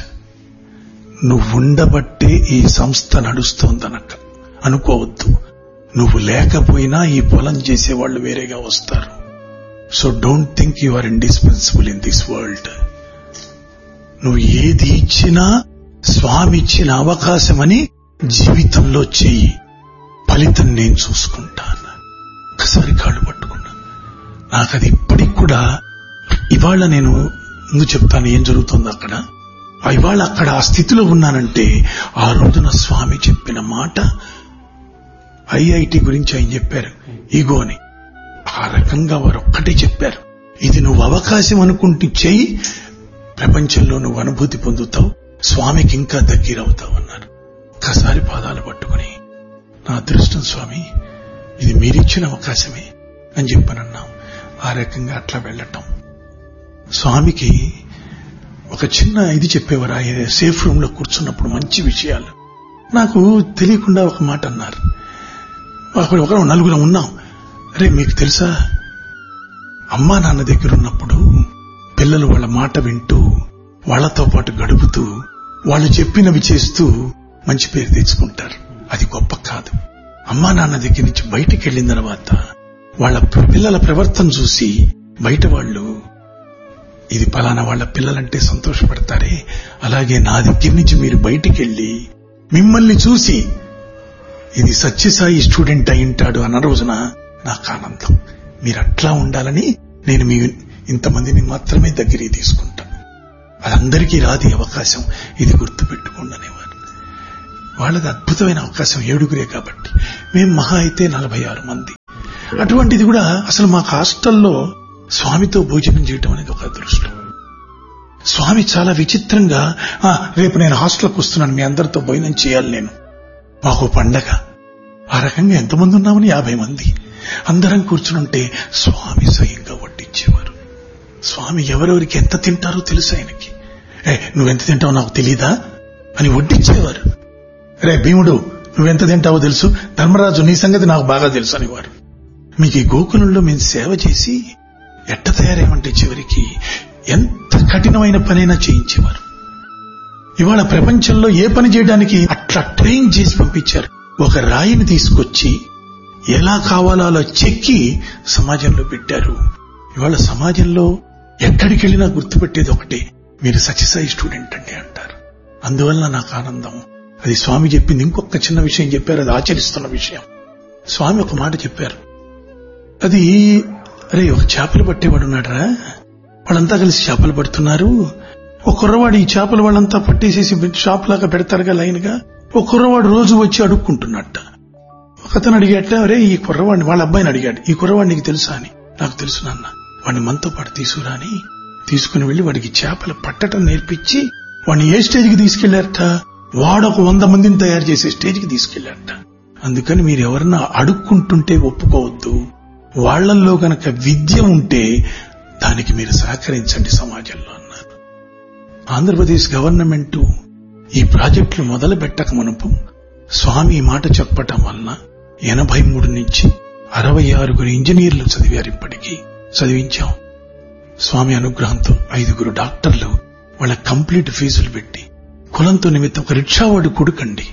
నువ్వు ఉండబట్టే ఈ సంస్థ నడుస్తోందనక్క అనుకోవద్దు. నువ్వు లేకపోయినా ఈ పొలం చేసేవాళ్లు వేరేగా వస్తారు. So don't think you are indispensable in this world. నువ్వు ఏది ఇచ్చినా స్వామి ఇచ్చిన అవకాశమని జీవితంలో చెయ్యి, ఫలితం నేను చూసుకుంటాను. ఒకసారి కాళ్ళు పట్టుకున్నా. నాకు అది ఇప్పటికి కూడా, ఇవాళ నేను ముందు చెప్తాను ఏం జరుగుతుందో అక్కడ. ఇవాళ అక్కడ ఆ స్థితిలో ఉన్నానంటే ఆ రోజున స్వామి చెప్పిన మాట. ఐఐటి గురించి ఆయన చెప్పారు, ఈగో అని. ఆ రకంగా వారు ఒక్కటే చెప్పారు, ఇది నువ్వు అవకాశం అనుకుంటే చెయ్యి, ప్రపంచంలో నువ్వు అనుభూతి పొందుతావు, స్వామికి ఇంకా దగ్గరవుతావు అన్నారు. ఒక్కసారి పాదాలు పట్టుకుని, నా అదృష్టం స్వామి, ఇది మీరిచ్చిన అవకాశమే అని చెప్పనన్నాం. ఆ రకంగా అట్లా వెళ్ళటం. స్వామికి ఒక చిన్న ఇది చెప్పేవారు, ఆయన సేఫ్ రూమ్ లో కూర్చున్నప్పుడు మంచి విషయాలు. నాకు తెలియకుండా ఒక మాట అన్నారు. అక్కడ ఒక 4 ఉన్నాం. అరే మీకు తెలుసా, అమ్మా నాన్న దగ్గర ఉన్నప్పుడు పిల్లలు వాళ్ళ మాట వింటూ, వాళ్లతో పాటు గడుపుతూ, వాళ్ళు చెప్పినవి చేస్తూ మంచి పేరు తెచ్చుకుంటారు. అది గొప్ప కాదు. అమ్మా నాన్న దగ్గర నుంచి బయటికి వెళ్లిన తర్వాత వాళ్ళ పిల్లల ప్రవర్తన చూసి బయట వాళ్ళు, ఇది పలానా వాళ్ళ పిల్లలంటే సంతోషపడతారే, అలాగే నా దగ్గర నుంచి మీరు బయటికి వెళ్లి మిమ్మల్ని చూసి ఇది సత్యసాయి స్టూడెంట్ అయింటాడు అన్న రోజున నాకు ఆనందం. మీరు అట్లా ఉండాలని నేను మీ ఇంతమందిని మాత్రమే దగ్గరికి తీసుకుంటా. అదందరికీ రాది అవకాశం, ఇది గుర్తుపెట్టుకోండి అనేవారు. వాళ్ళది అద్భుతమైన అవకాశం, 7 కాబట్టి. మేము మహా అయితే 46 మంది. అటువంటిది కూడా అసలు మాకు హాస్టల్లో స్వామితో భోజనం చేయటం అనేది ఒక అదృష్టం. స్వామి చాలా విచిత్రంగా, రేపు నేను హాస్టల్కి వస్తున్నాను, మీ అందరితో భోజనం చేయాలి నేను, మాకు పండగ. ఆ రకంగా ఎంతమంది ఉన్నామని 50 మంది అందరం కూర్చునుంటే స్వామి స్వయంగా వడ్డించేవారు. స్వామి ఎవరెవరికి ఎంత తింటారో తెలుసు ఆయనకి. నువ్వెంత తింటావో నాకు తెలీదా అని వడ్డించేవారు. రే భీముడు, నువ్వెంత తింటావో తెలుసు, ధర్మరాజు నీ సంగతి నాకు బాగా తెలుసు అనేవారు. మీకు ఈ గోకులంలో మేము సేవ చేసి ఎట్ట తయారేమంటే చివరికి ఎంత కఠినమైన పనైనా చేయించేవారు. ఇవాళ ప్రపంచంలో ఏ పని చేయడానికి అట్లా ట్రైన్ చేసి పంపించారు. ఒక రాయిని తీసుకొచ్చి ఎలా కావాలో అలా చెక్కి సమాజంలో పెట్టారు. ఇవాళ సమాజంలో ఎక్కడికి వెళ్ళినా గుర్తుపెట్టేది ఒకటే, మీరు సత్యసాయి స్టూడెంట్ అండి అంటారు. అందువల్ల నాకు ఆనందం. అది స్వామి చెప్పింది. ఇంకొక చిన్న విషయం చెప్పారు, అది ఆచరిస్తున్న విషయం. స్వామి ఒక మాట చెప్పారు, అది అరే ఒక చేపలు పట్టేవాడు ఉన్నాడరా, వాళ్ళంతా కలిసి చేపలు పడుతున్నారు. ఒక కుర్రవాడు ఈ చేపలు వాళ్ళంతా పట్టేసేసి షాప్ లాగా పెడతారుగా లైన్ గా, ఒక కుర్రవాడు రోజు వచ్చి అడుక్కుంటున్నట్ట. ఒకతను అడిగాట, అరే ఈ కుర్రవాడిని, వాళ్ళ అబ్బాయిని అడిగాడు, ఈ కుర్రవాడు నీకు తెలుసా అని. నాకు తెలుసు నాన్న, వాడిని మనతో పాటు తీసుకురా అని తీసుకుని వెళ్లి వాడికి చేపలు పట్టడం నేర్పించి వాడిని ఏ స్టేజ్కి తీసుకెళ్లారట, వాడొక 100 మందిని తయారు చేసే స్టేజ్కి తీసుకెళ్లారట. అందుకని మీరు ఎవరన్నా అడుక్కుంటుంటే ఒప్పుకోవద్దు. వాళ్లల్లో గనక విద్య ఉంటే దానికి మీరు సహకరించండి సమాజంలో అన్నారు. ఆంధ్రప్రదేశ్ గవర్నమెంట్ ఈ ప్రాజెక్టులు మొదలు పెట్టక మునుపు స్వామి ఈ మాట చెప్పటం వలన 83 నుంచి 66 ఇంజనీర్లు చదివారు. ఇప్పటికీ చదివించాం. స్వామి అనుగ్రహంతో 5 డాక్టర్లు వాళ్ళ కంప్లీట్ ఫీజులు పెట్టి, కులంతో నిమిత్తం ఒక రిక్షావాడు కొడుకండి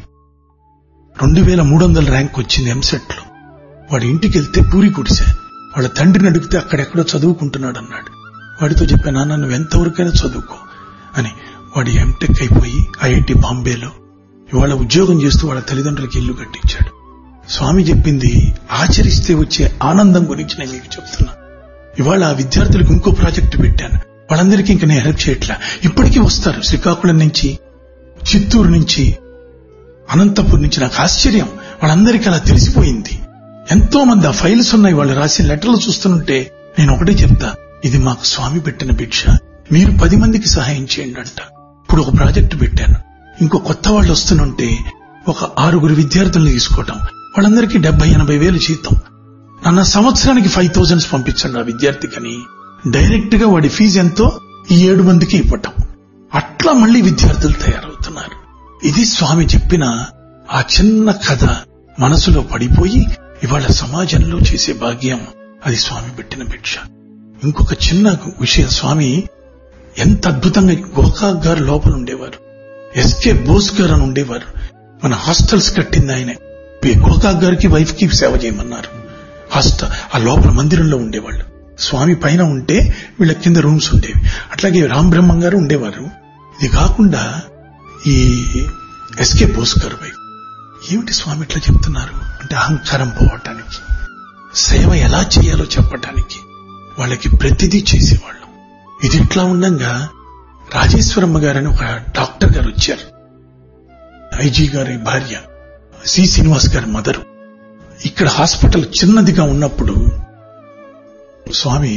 2300 ర్యాంక్ వచ్చింది ఎంసెట్ లో. వాడి ఇంటికి వెళ్తే పూరి కుడిసే. వాళ్ళ తండ్రిని అడిగితే అక్కడెక్కడో చదువుకుంటున్నాడు అన్నాడు. వాడితో చెప్పా, నాన్న నువ్వు ఎంతవరకైనా చదువుకో అని. వాడి ఎంటెక్ అయిపోయి ఐఐటి బాంబేలో ఇవాళ ఉద్యోగం చేస్తూ వాళ్ళ తల్లిదండ్రులకి ఇల్లు కట్టించాడు. స్వామి చెప్పింది ఆచరిస్తే వచ్చే ఆనందం గురించి నేను మీకు చెప్తున్నా. ఇవాళ ఆ విద్యార్థులకు ఇంకో ప్రాజెక్టు పెట్టాను. వాళ్ళందరికీ ఇంకా నేను హెల్ప్ చేయట్లా. ఇప్పటికీ వస్తారు శ్రీకాకుళం నుంచి, చిత్తూరు నుంచి, అనంతపూర్ నుంచి. నాకు ఆశ్చర్యం, వాళ్ళందరికీ అలా తెలిసిపోయింది. ఎంతో మంది ఆ ఫైల్స్ ఉన్నాయి, వాళ్ళు రాసిన లెటర్లు చూస్తుంటే నేను ఒకటే చెప్తా, ఇది మాకు స్వామి పెట్టిన భిక్ష, మీరు 10 మందికి సహాయం చేయండి అంట. ఇప్పుడు ఒక ప్రాజెక్టు పెట్టాను. ఇంకో కొత్త వాళ్ళు వస్తుంటే ఒక 6 విద్యార్థులను తీసుకోవటం, వాళ్ళందరికీ 70-80 వేలు జీతం. నన్న సంవత్సరానికి 5000 పంపించండి ఆ విద్యార్థికని. డైరెక్ట్ గా వాడి ఫీజు ఎంతో ఈ 7 మందికి ఇవ్వటం. అట్లా మళ్లీ విద్యార్థులు తయారవుతున్నారు. ఇది స్వామి చెప్పిన ఆ చిన్న కథ మనసులో పడిపోయి ఇవాళ సమాజంలో చేసే భాగ్యం అది స్వామి పెట్టిన భిక్ష. ఇంకొక చిన్న విషయం, స్వామి ఎంత అద్భుతంగా గోకాక్ గారు లోపల ఉండేవారు, ఎస్కే బోస్ గారు అని ఉండేవారు. మన హాస్టల్స్ కట్టింది ఆయనే. గోకాక్ గారికి వైఫ్ కి సేవ చేయమన్నారు. ఆ లోపల మందిరంలో ఉండేవాళ్ళు. స్వామి పైన ఉంటే వీళ్ళ కింద రూమ్స్ ఉండేవి. అట్లాగే రామ్ బ్రహ్మం గారు ఉండేవారు. ఇది కాకుండా ఈ ఎస్కే బోస్ గారు వైఫ్. ఏమిటి స్వామి ఇట్లా చెప్తున్నారు అంటే, అహంకారం పోవటానికి, సేవ ఎలా చేయాలో చెప్పటానికి వాళ్ళకి ప్రతిదీ చేసేవాళ్ళు. ఇది ఇట్లా ఉండగా రాజేశ్వరమ్మ గారని ఒక డాక్టర్ గారు వచ్చారు. ఐజీ గారి భార్య, సి శ్రీనివాస్ గారి మదరు. ఇక్కడ హాస్పిటల్ చిన్నదిగా ఉన్నప్పుడు స్వామి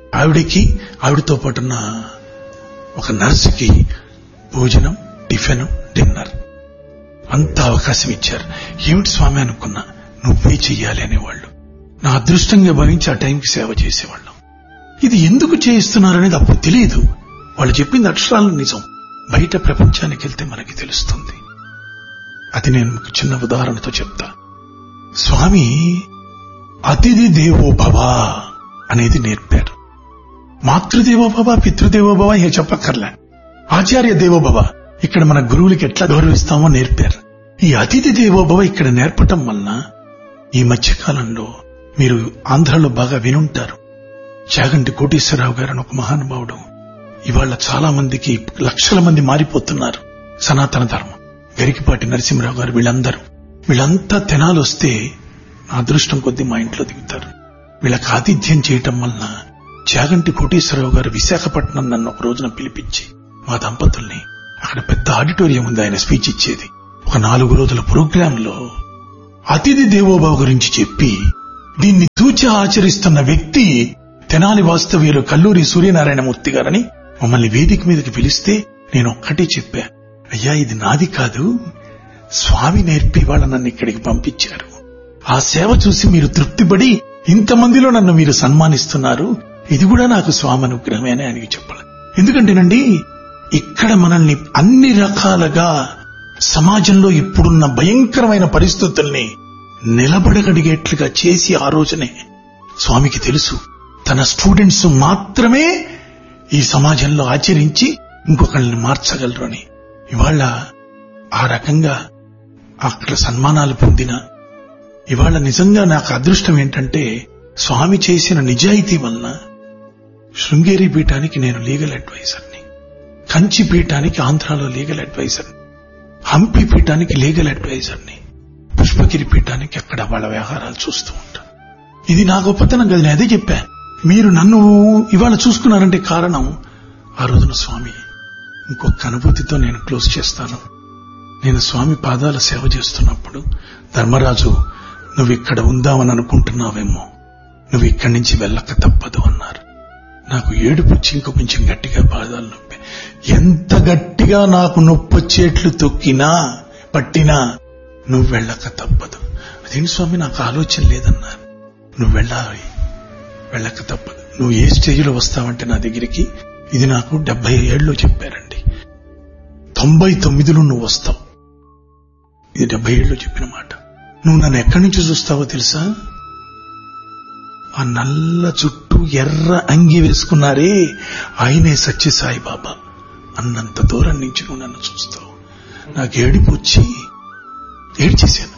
ఆవిడతో పాటున్న ఒక నర్సుకి భోజనం, టిఫిన్, డిన్నర్ అంతా అవకాశం ఇచ్చారు. ఏమిటి స్వామి అనుకున్నా, నువ్వే చెయ్యాలి అనేవాళ్ళు. నా అదృష్టంగా భావించి ఆ టైంకి సేవ చేసేవాళ్ళం. ఇది ఎందుకు చేయిస్తున్నారనేది అప్పుడు తెలియదు. వాళ్ళు చెప్పింది అక్షరాలు నిజం. బయట ప్రపంచానికి వెళ్తే మనకి తెలుస్తుంది. అది నేను మీకు చిన్న ఉదాహరణతో చెప్తా. స్వామి అతిథి దేవో భవ అనేది నేర్పారు. మాతృదేవో భవ, పితృదేవో భవ ఏ చెప్పక్కర్లే. ఆచార్య దేవో భవ, ఇక్కడ మన గురువులకి ఎట్లా గౌరవిస్తామో నేర్పారు. ఈ అతిథి దేవో భవ ఇక్కడ నేర్పటం వలన ఈ మధ్యకాలంలో మీరు ఆంధ్రలో బాగా వినుంటారు. చాగంటి కోటేశ్వరరావు గారు అని ఒక మహానుభావుడు. ఇవాళ చాలా మందికి లక్షల మంది మారిపోతున్నారు సనాతన ధర్మం. గరికిపాటి నరసింహరావు గారు, వీళ్ళంతా తెనాలు వస్తే నా అదృష్టం కొద్దీ మా ఇంట్లో దిగుతారు. వీళ్ళకి ఆతిథ్యం చేయటం వలన చాగంటి కోటేశ్వరరావు గారు విశాఖపట్నం నన్ను ఒక రోజున పిలిపించి మా దంపతుల్ని, అక్కడ పెద్ద ఆడిటోరియం ఉంది, ఆయన స్పీచ్ ఇచ్చేది. ఒక 4 రోజుల ప్రోగ్రాంలో అతిథి దేవోభవ గురించి చెప్పి దీన్ని తూచా ఆచరిస్తున్న వ్యక్తి తెనాలి వాస్తవ్యులు కల్లూరి సూర్యనారాయణమూర్తి గారని మమ్మల్ని వేదిక మీదకి పిలిస్తే నేను ఒక్కటే చెప్పా, అయ్యా ఇది నాది కాదు, స్వామి నేర్పి వాళ్ళ నన్ను ఇక్కడికి పంపించారు. ఆ సేవ చూసి మీరు తృప్తిపడి ఇంతమందిలో నన్ను మీరు సన్మానిస్తున్నారు, ఇది కూడా నాకు స్వామి అనుగ్రహమే అని ఆయనకి చెప్పాలి. ఎందుకంటేనండి, ఇక్కడ మనల్ని అన్ని రకాలుగా సమాజంలో ఇప్పుడున్న భయంకరమైన పరిస్థితుల్ని నిలబడగలిగేట్లుగా చేసి ఆ రోజునే స్వామికి తెలుసు తన స్టూడెంట్స్ మాత్రమే ఈ సమాజంలో ఆచరించి ఇంకొకళ్ళని మార్చగలరు అని. ఇవాళ ఆ రకంగా అక్కడ సన్మానాలు పొందిన ఇవాళ నిజంగా నాకు అదృష్టం ఏంటంటే స్వామి చేసిన నిజాయితీ వలన శృంగేరి పీఠానికి నేను లీగల్ అడ్వైజర్ని, కంచి పీఠానికి ఆంధ్రాలో లీగల్ అడ్వైజర్ని, హంపి పీఠానికి లీగల్ అడ్వైజర్ని, పుష్పగిరి పీఠానికి అక్కడ వాళ్ళ వ్యవహారాలు చూస్తూ ఉంటాను. ఇది నా గొప్పతనం కదా. నేను అదే చెప్పా, మీరు నన్ను ఇవాళ చూసుకున్నారంటే కారణం ఆ రోజున స్వామి. ఇంకొక అనుభూతితో నేను క్లోజ్ చేస్తాను. నేను స్వామి పాదాల సేవ చేస్తున్నప్పుడు ధర్మరాజు, నువ్వు ఇక్కడ ఉందామని అనుకుంటున్నావేమో, నువ్వు ఇక్కడి నుంచి వెళ్ళక తప్పదు అన్నారు. నాకు ఏడుపు వచ్చి ఇంకో కొంచెం గట్టిగా పాదాలు నొప్పి, ఎంత గట్టిగా నాకు నొప్పొచ్చేట్లు తొక్కినా పట్టినా నువ్వు వెళ్ళక తప్పదు. అదేంటి స్వామి, నాకు ఆలోచన లేదన్నారు. నువ్వు వెళ్ళాలి, వెళ్ళక తప్పదు. నువ్వు ఏ స్టేజ్లో వస్తావంటే నా దగ్గరికి, ఇది నాకు 77లో చెప్పారండి, 99లో నువ్వు వస్తావు. ఇది 77లో చెప్పిన మాట. నువ్వు నన్ను ఎక్కడి నుంచి చూస్తావో తెలుసా? ఆ నల్ల చుట్టూ ఎర్ర అంగి వేసుకున్నారే ఆయనే సత్యసాయి బాబా అన్నంత దూరం నుంచి నువ్వు నన్ను చూస్తావు. నాకు ఏడుపు వచ్చి ఏడ్చేశాను.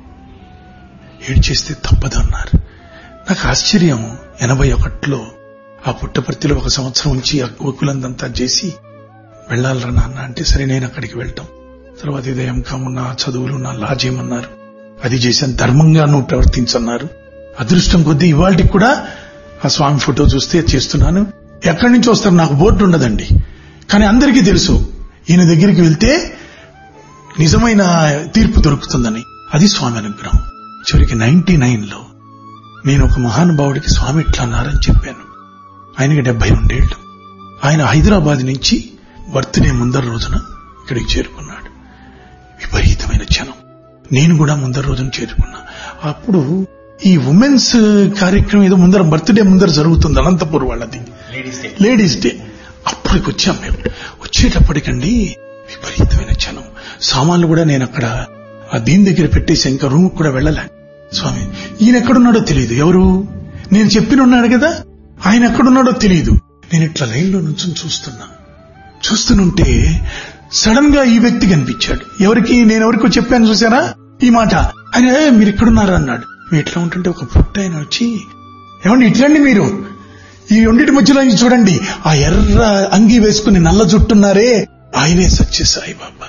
ఏడ్చేస్తే తప్పదన్నారు. నాకు ఆశ్చర్యం. 81లో ఆ పుట్టపర్తిలో 1 సంవత్సరం ఉంచి ఆ గోకులందంతా చేసి వెళ్లాలరా నాన్న అంటే, సరే నేను అక్కడికి వెళ్ళటం. తర్వాత ఇదే ఎంకామ్ నా చదువులు నా లా చేయమన్నారు. అది చేశాను. ధర్మంగా నువ్వు ప్రవర్తించన్నారు. అదృష్టం కొద్దీ ఇవాళకి కూడా ఆ స్వామి ఫోటో చూస్తే చేస్తున్నాను. ఎక్కడి నుంచి వస్తారు నాకు బోర్డు ఉండదండి, కానీ అందరికీ తెలుసు ఈయన దగ్గరికి వెళ్తే నిజమైన తీర్పు దొరుకుతుందని. అది స్వామి అనుగ్రహం. చివరికి 99లో నేను ఒక మహానుభావుడికి స్వామి ఇట్లా అన్నారని చెప్పాను. ఆయనకి 72 ఏళ్లు. ఆయన హైదరాబాద్ నుంచి బర్త్డే ముందర రోజున ఇక్కడికి చేరుకున్నాడు. విపరీతమైన జనం. నేను కూడా ముందర రోజున చేరుకున్నా. అప్పుడు ఈ ఉమెన్స్ కార్యక్రమం ఏదో ముందర బర్త్డే ముందర జరుగుతుంది, అనంతపూర్ వాళ్ళది లేడీస్ డే. అప్పటికి వచ్చాం మేము. వచ్చేటప్పటికండి విపరీతమైన జనం. సామాన్లు కూడా నేను అక్కడ ఆ దీని దగ్గర పెట్టేసి ఇంకా రూమ్ కూడా వెళ్ళలే. స్వామి ఈయన ఎక్కడున్నాడో తెలియదు. ఎవరు? నేను చెప్పినున్నాడు కదా, ఆయన ఎక్కడున్నాడో తెలియదు. నేను ఇట్లా లైన్లో నుంచి చూస్తుంటే సడన్ గా ఈ వ్యక్తి కనిపించాడు. ఎవరికి? నేను ఎవరికో చెప్పాను చూసారా ఈ మాట. ఆయన మీరు ఎక్కడున్నారా అన్నాడు. మీరు ఎట్లా ఉంటుంటే ఒక పుట్ట ఆయన వచ్చి, ఏమండి ఇట్లండి మీరు ఈ రెండింటి మధ్యలో చూడండి, ఆ ఎర్ర అంగి వేసుకుని నల్ల జుట్టున్నారే ఆయనే సత్యసాయి బాబా.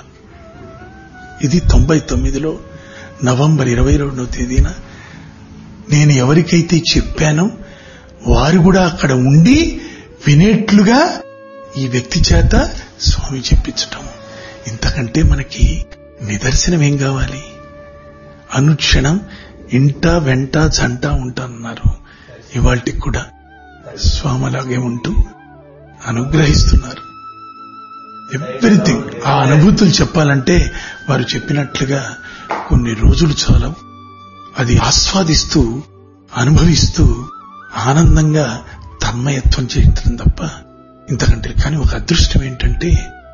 ఇది 99లో నవంబర్ 22వ తేదీన నేను ఎవరికైతే చెప్పానో వారు కూడా అక్కడ ఉండి వినేట్లుగా ఈ వ్యక్తి చేత స్వామి చెప్పించటం. ఇంతకంటే మనకి నిదర్శనం ఏం కావాలి? అనుక్షణం ఇంట వెంట జంట ఉంటానన్నారు. ఇవాళకి కూడా స్వామి అలాగే ఉంటూ అనుగ్రహిస్తున్నారు. ఎవ్రీథింగ్. ఆ అనుభూతులు చెప్పాలంటే వారు చెప్పినట్లుగా కొన్ని రోజులు చాలవు. అది ఆస్వాదిస్తూ అనుభవిస్తూ ఆనందంగా తన్మయత్వం చేయటం తప్ప ఇంతకంటే. కానీ ఒక అదృష్టం ఏంటంటే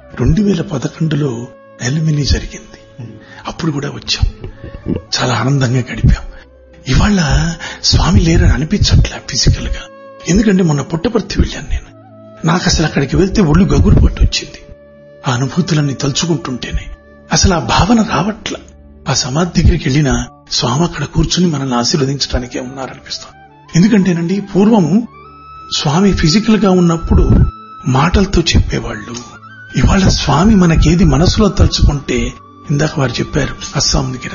2011లో ఎలిమినీ జరిగింది. అప్పుడు కూడా వచ్చాం, చాలా ఆనందంగా గడిపాం. ఇవాళ స్వామి లేరని అనిపించట్లే ఫిజికల్ గా. ఎందుకంటే మొన్న పుట్టపర్తి వెళ్ళాను నేను. నాకు అసలు అక్కడికి వెళ్తే ఒళ్ళు గగురు పట్టు వచ్చింది. ఆ అనుభూతులన్నీ తలుచుకుంటుంటేనే అసలు ఆ భావన రావట్లా. ఆ సమాధి దగ్గరికి వెళ్ళినా స్వామి అక్కడ కూర్చుని మనల్ని ఆశీర్వదించడానికే ఉన్నారనిపిస్తుంది. ఎందుకంటేనండి పూర్వం స్వామి ఫిజికల్ గా ఉన్నప్పుడు మాటలతో చెప్పేవాళ్ళు. ఇవాళ స్వామి మనకేది మనసులో తలుచుకుంటే, ఇందాక వారు చెప్పారు అస్సాం దగ్గర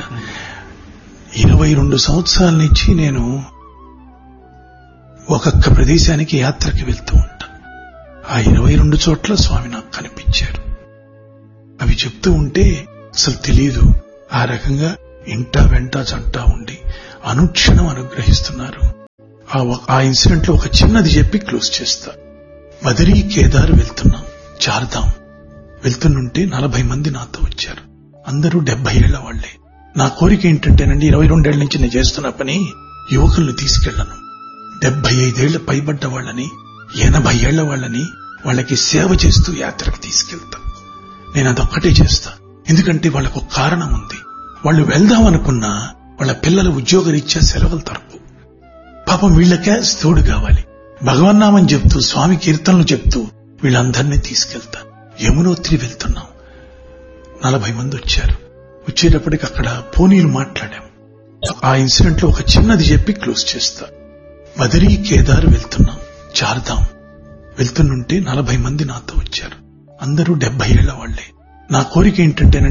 22 సంవత్సరాల నుంచి నేను ఒక్కొక్క ప్రదేశానికి యాత్రకి వెళ్తూ ఉంటాను. ఆ 22 చోట్ల స్వామి నాకు కనిపించారు. అవి చెప్తూ ఉంటే అసలు తెలియదు. ఆ రకంగా ఇంట వెంట జంట ఉండి అనుక్షణం అనుగ్రహిస్తున్నారు. ఆ ఇన్సిడెంట్ లో ఒక చిన్నది చెప్పి క్లోజ్ చేస్తా. బదరీ కేదార్ వెళ్తున్నాం, చార్ధాం వెళ్తుంటే 40 మంది నాతో వచ్చారు. అందరూ 70 ఏళ్ల వాళ్లే. నా కోరిక ఏంటంటేనండి, 22 ఏళ్ల నుంచి నేను చేస్తున్న పని యువకుల్ని తీసుకెళ్లను. 75 ఏళ్ల పైబడ్డ వాళ్ళని, 80 ఏళ్ల వాళ్ళని వాళ్ళకి సేవ చేస్తూ యాత్రకు తీసుకెళ్తా. నేను అదొక్కటే చేస్తా. ఎందుకంటే వాళ్ళకు ఒక కారణం ఉంది. వాళ్ళు వెళ్దామనుకున్నా వాళ్ళ పిల్లల ఉద్యోగరీత్యా సెలవులు తరపు. పాపం వీళ్ళకే తోడు కావాలి. భగవన్నామని చెప్తూ స్వామి కీర్తనలు చెప్తూ వీళ్ళందరినీ తీసుకెళ్తా. యమునోత్రి వెళ్తున్నాం. 40 మంది వచ్చారు. వచ్చేటప్పటికి అక్కడ పోనీలు మాట్లాడాం. ఆ ఇన్సిడెంట్ లో ఒక చిన్నది చెప్పి క్లోజ్ చేస్తా. బదరీ కేదార్ వెళ్తున్నాం, చార్ధాం వెళ్తుంటే 40 మంది నాతో వచ్చారు. అందరూ 70 ఏళ్ల వాళ్లే. నా కోరిక ఏంటంటే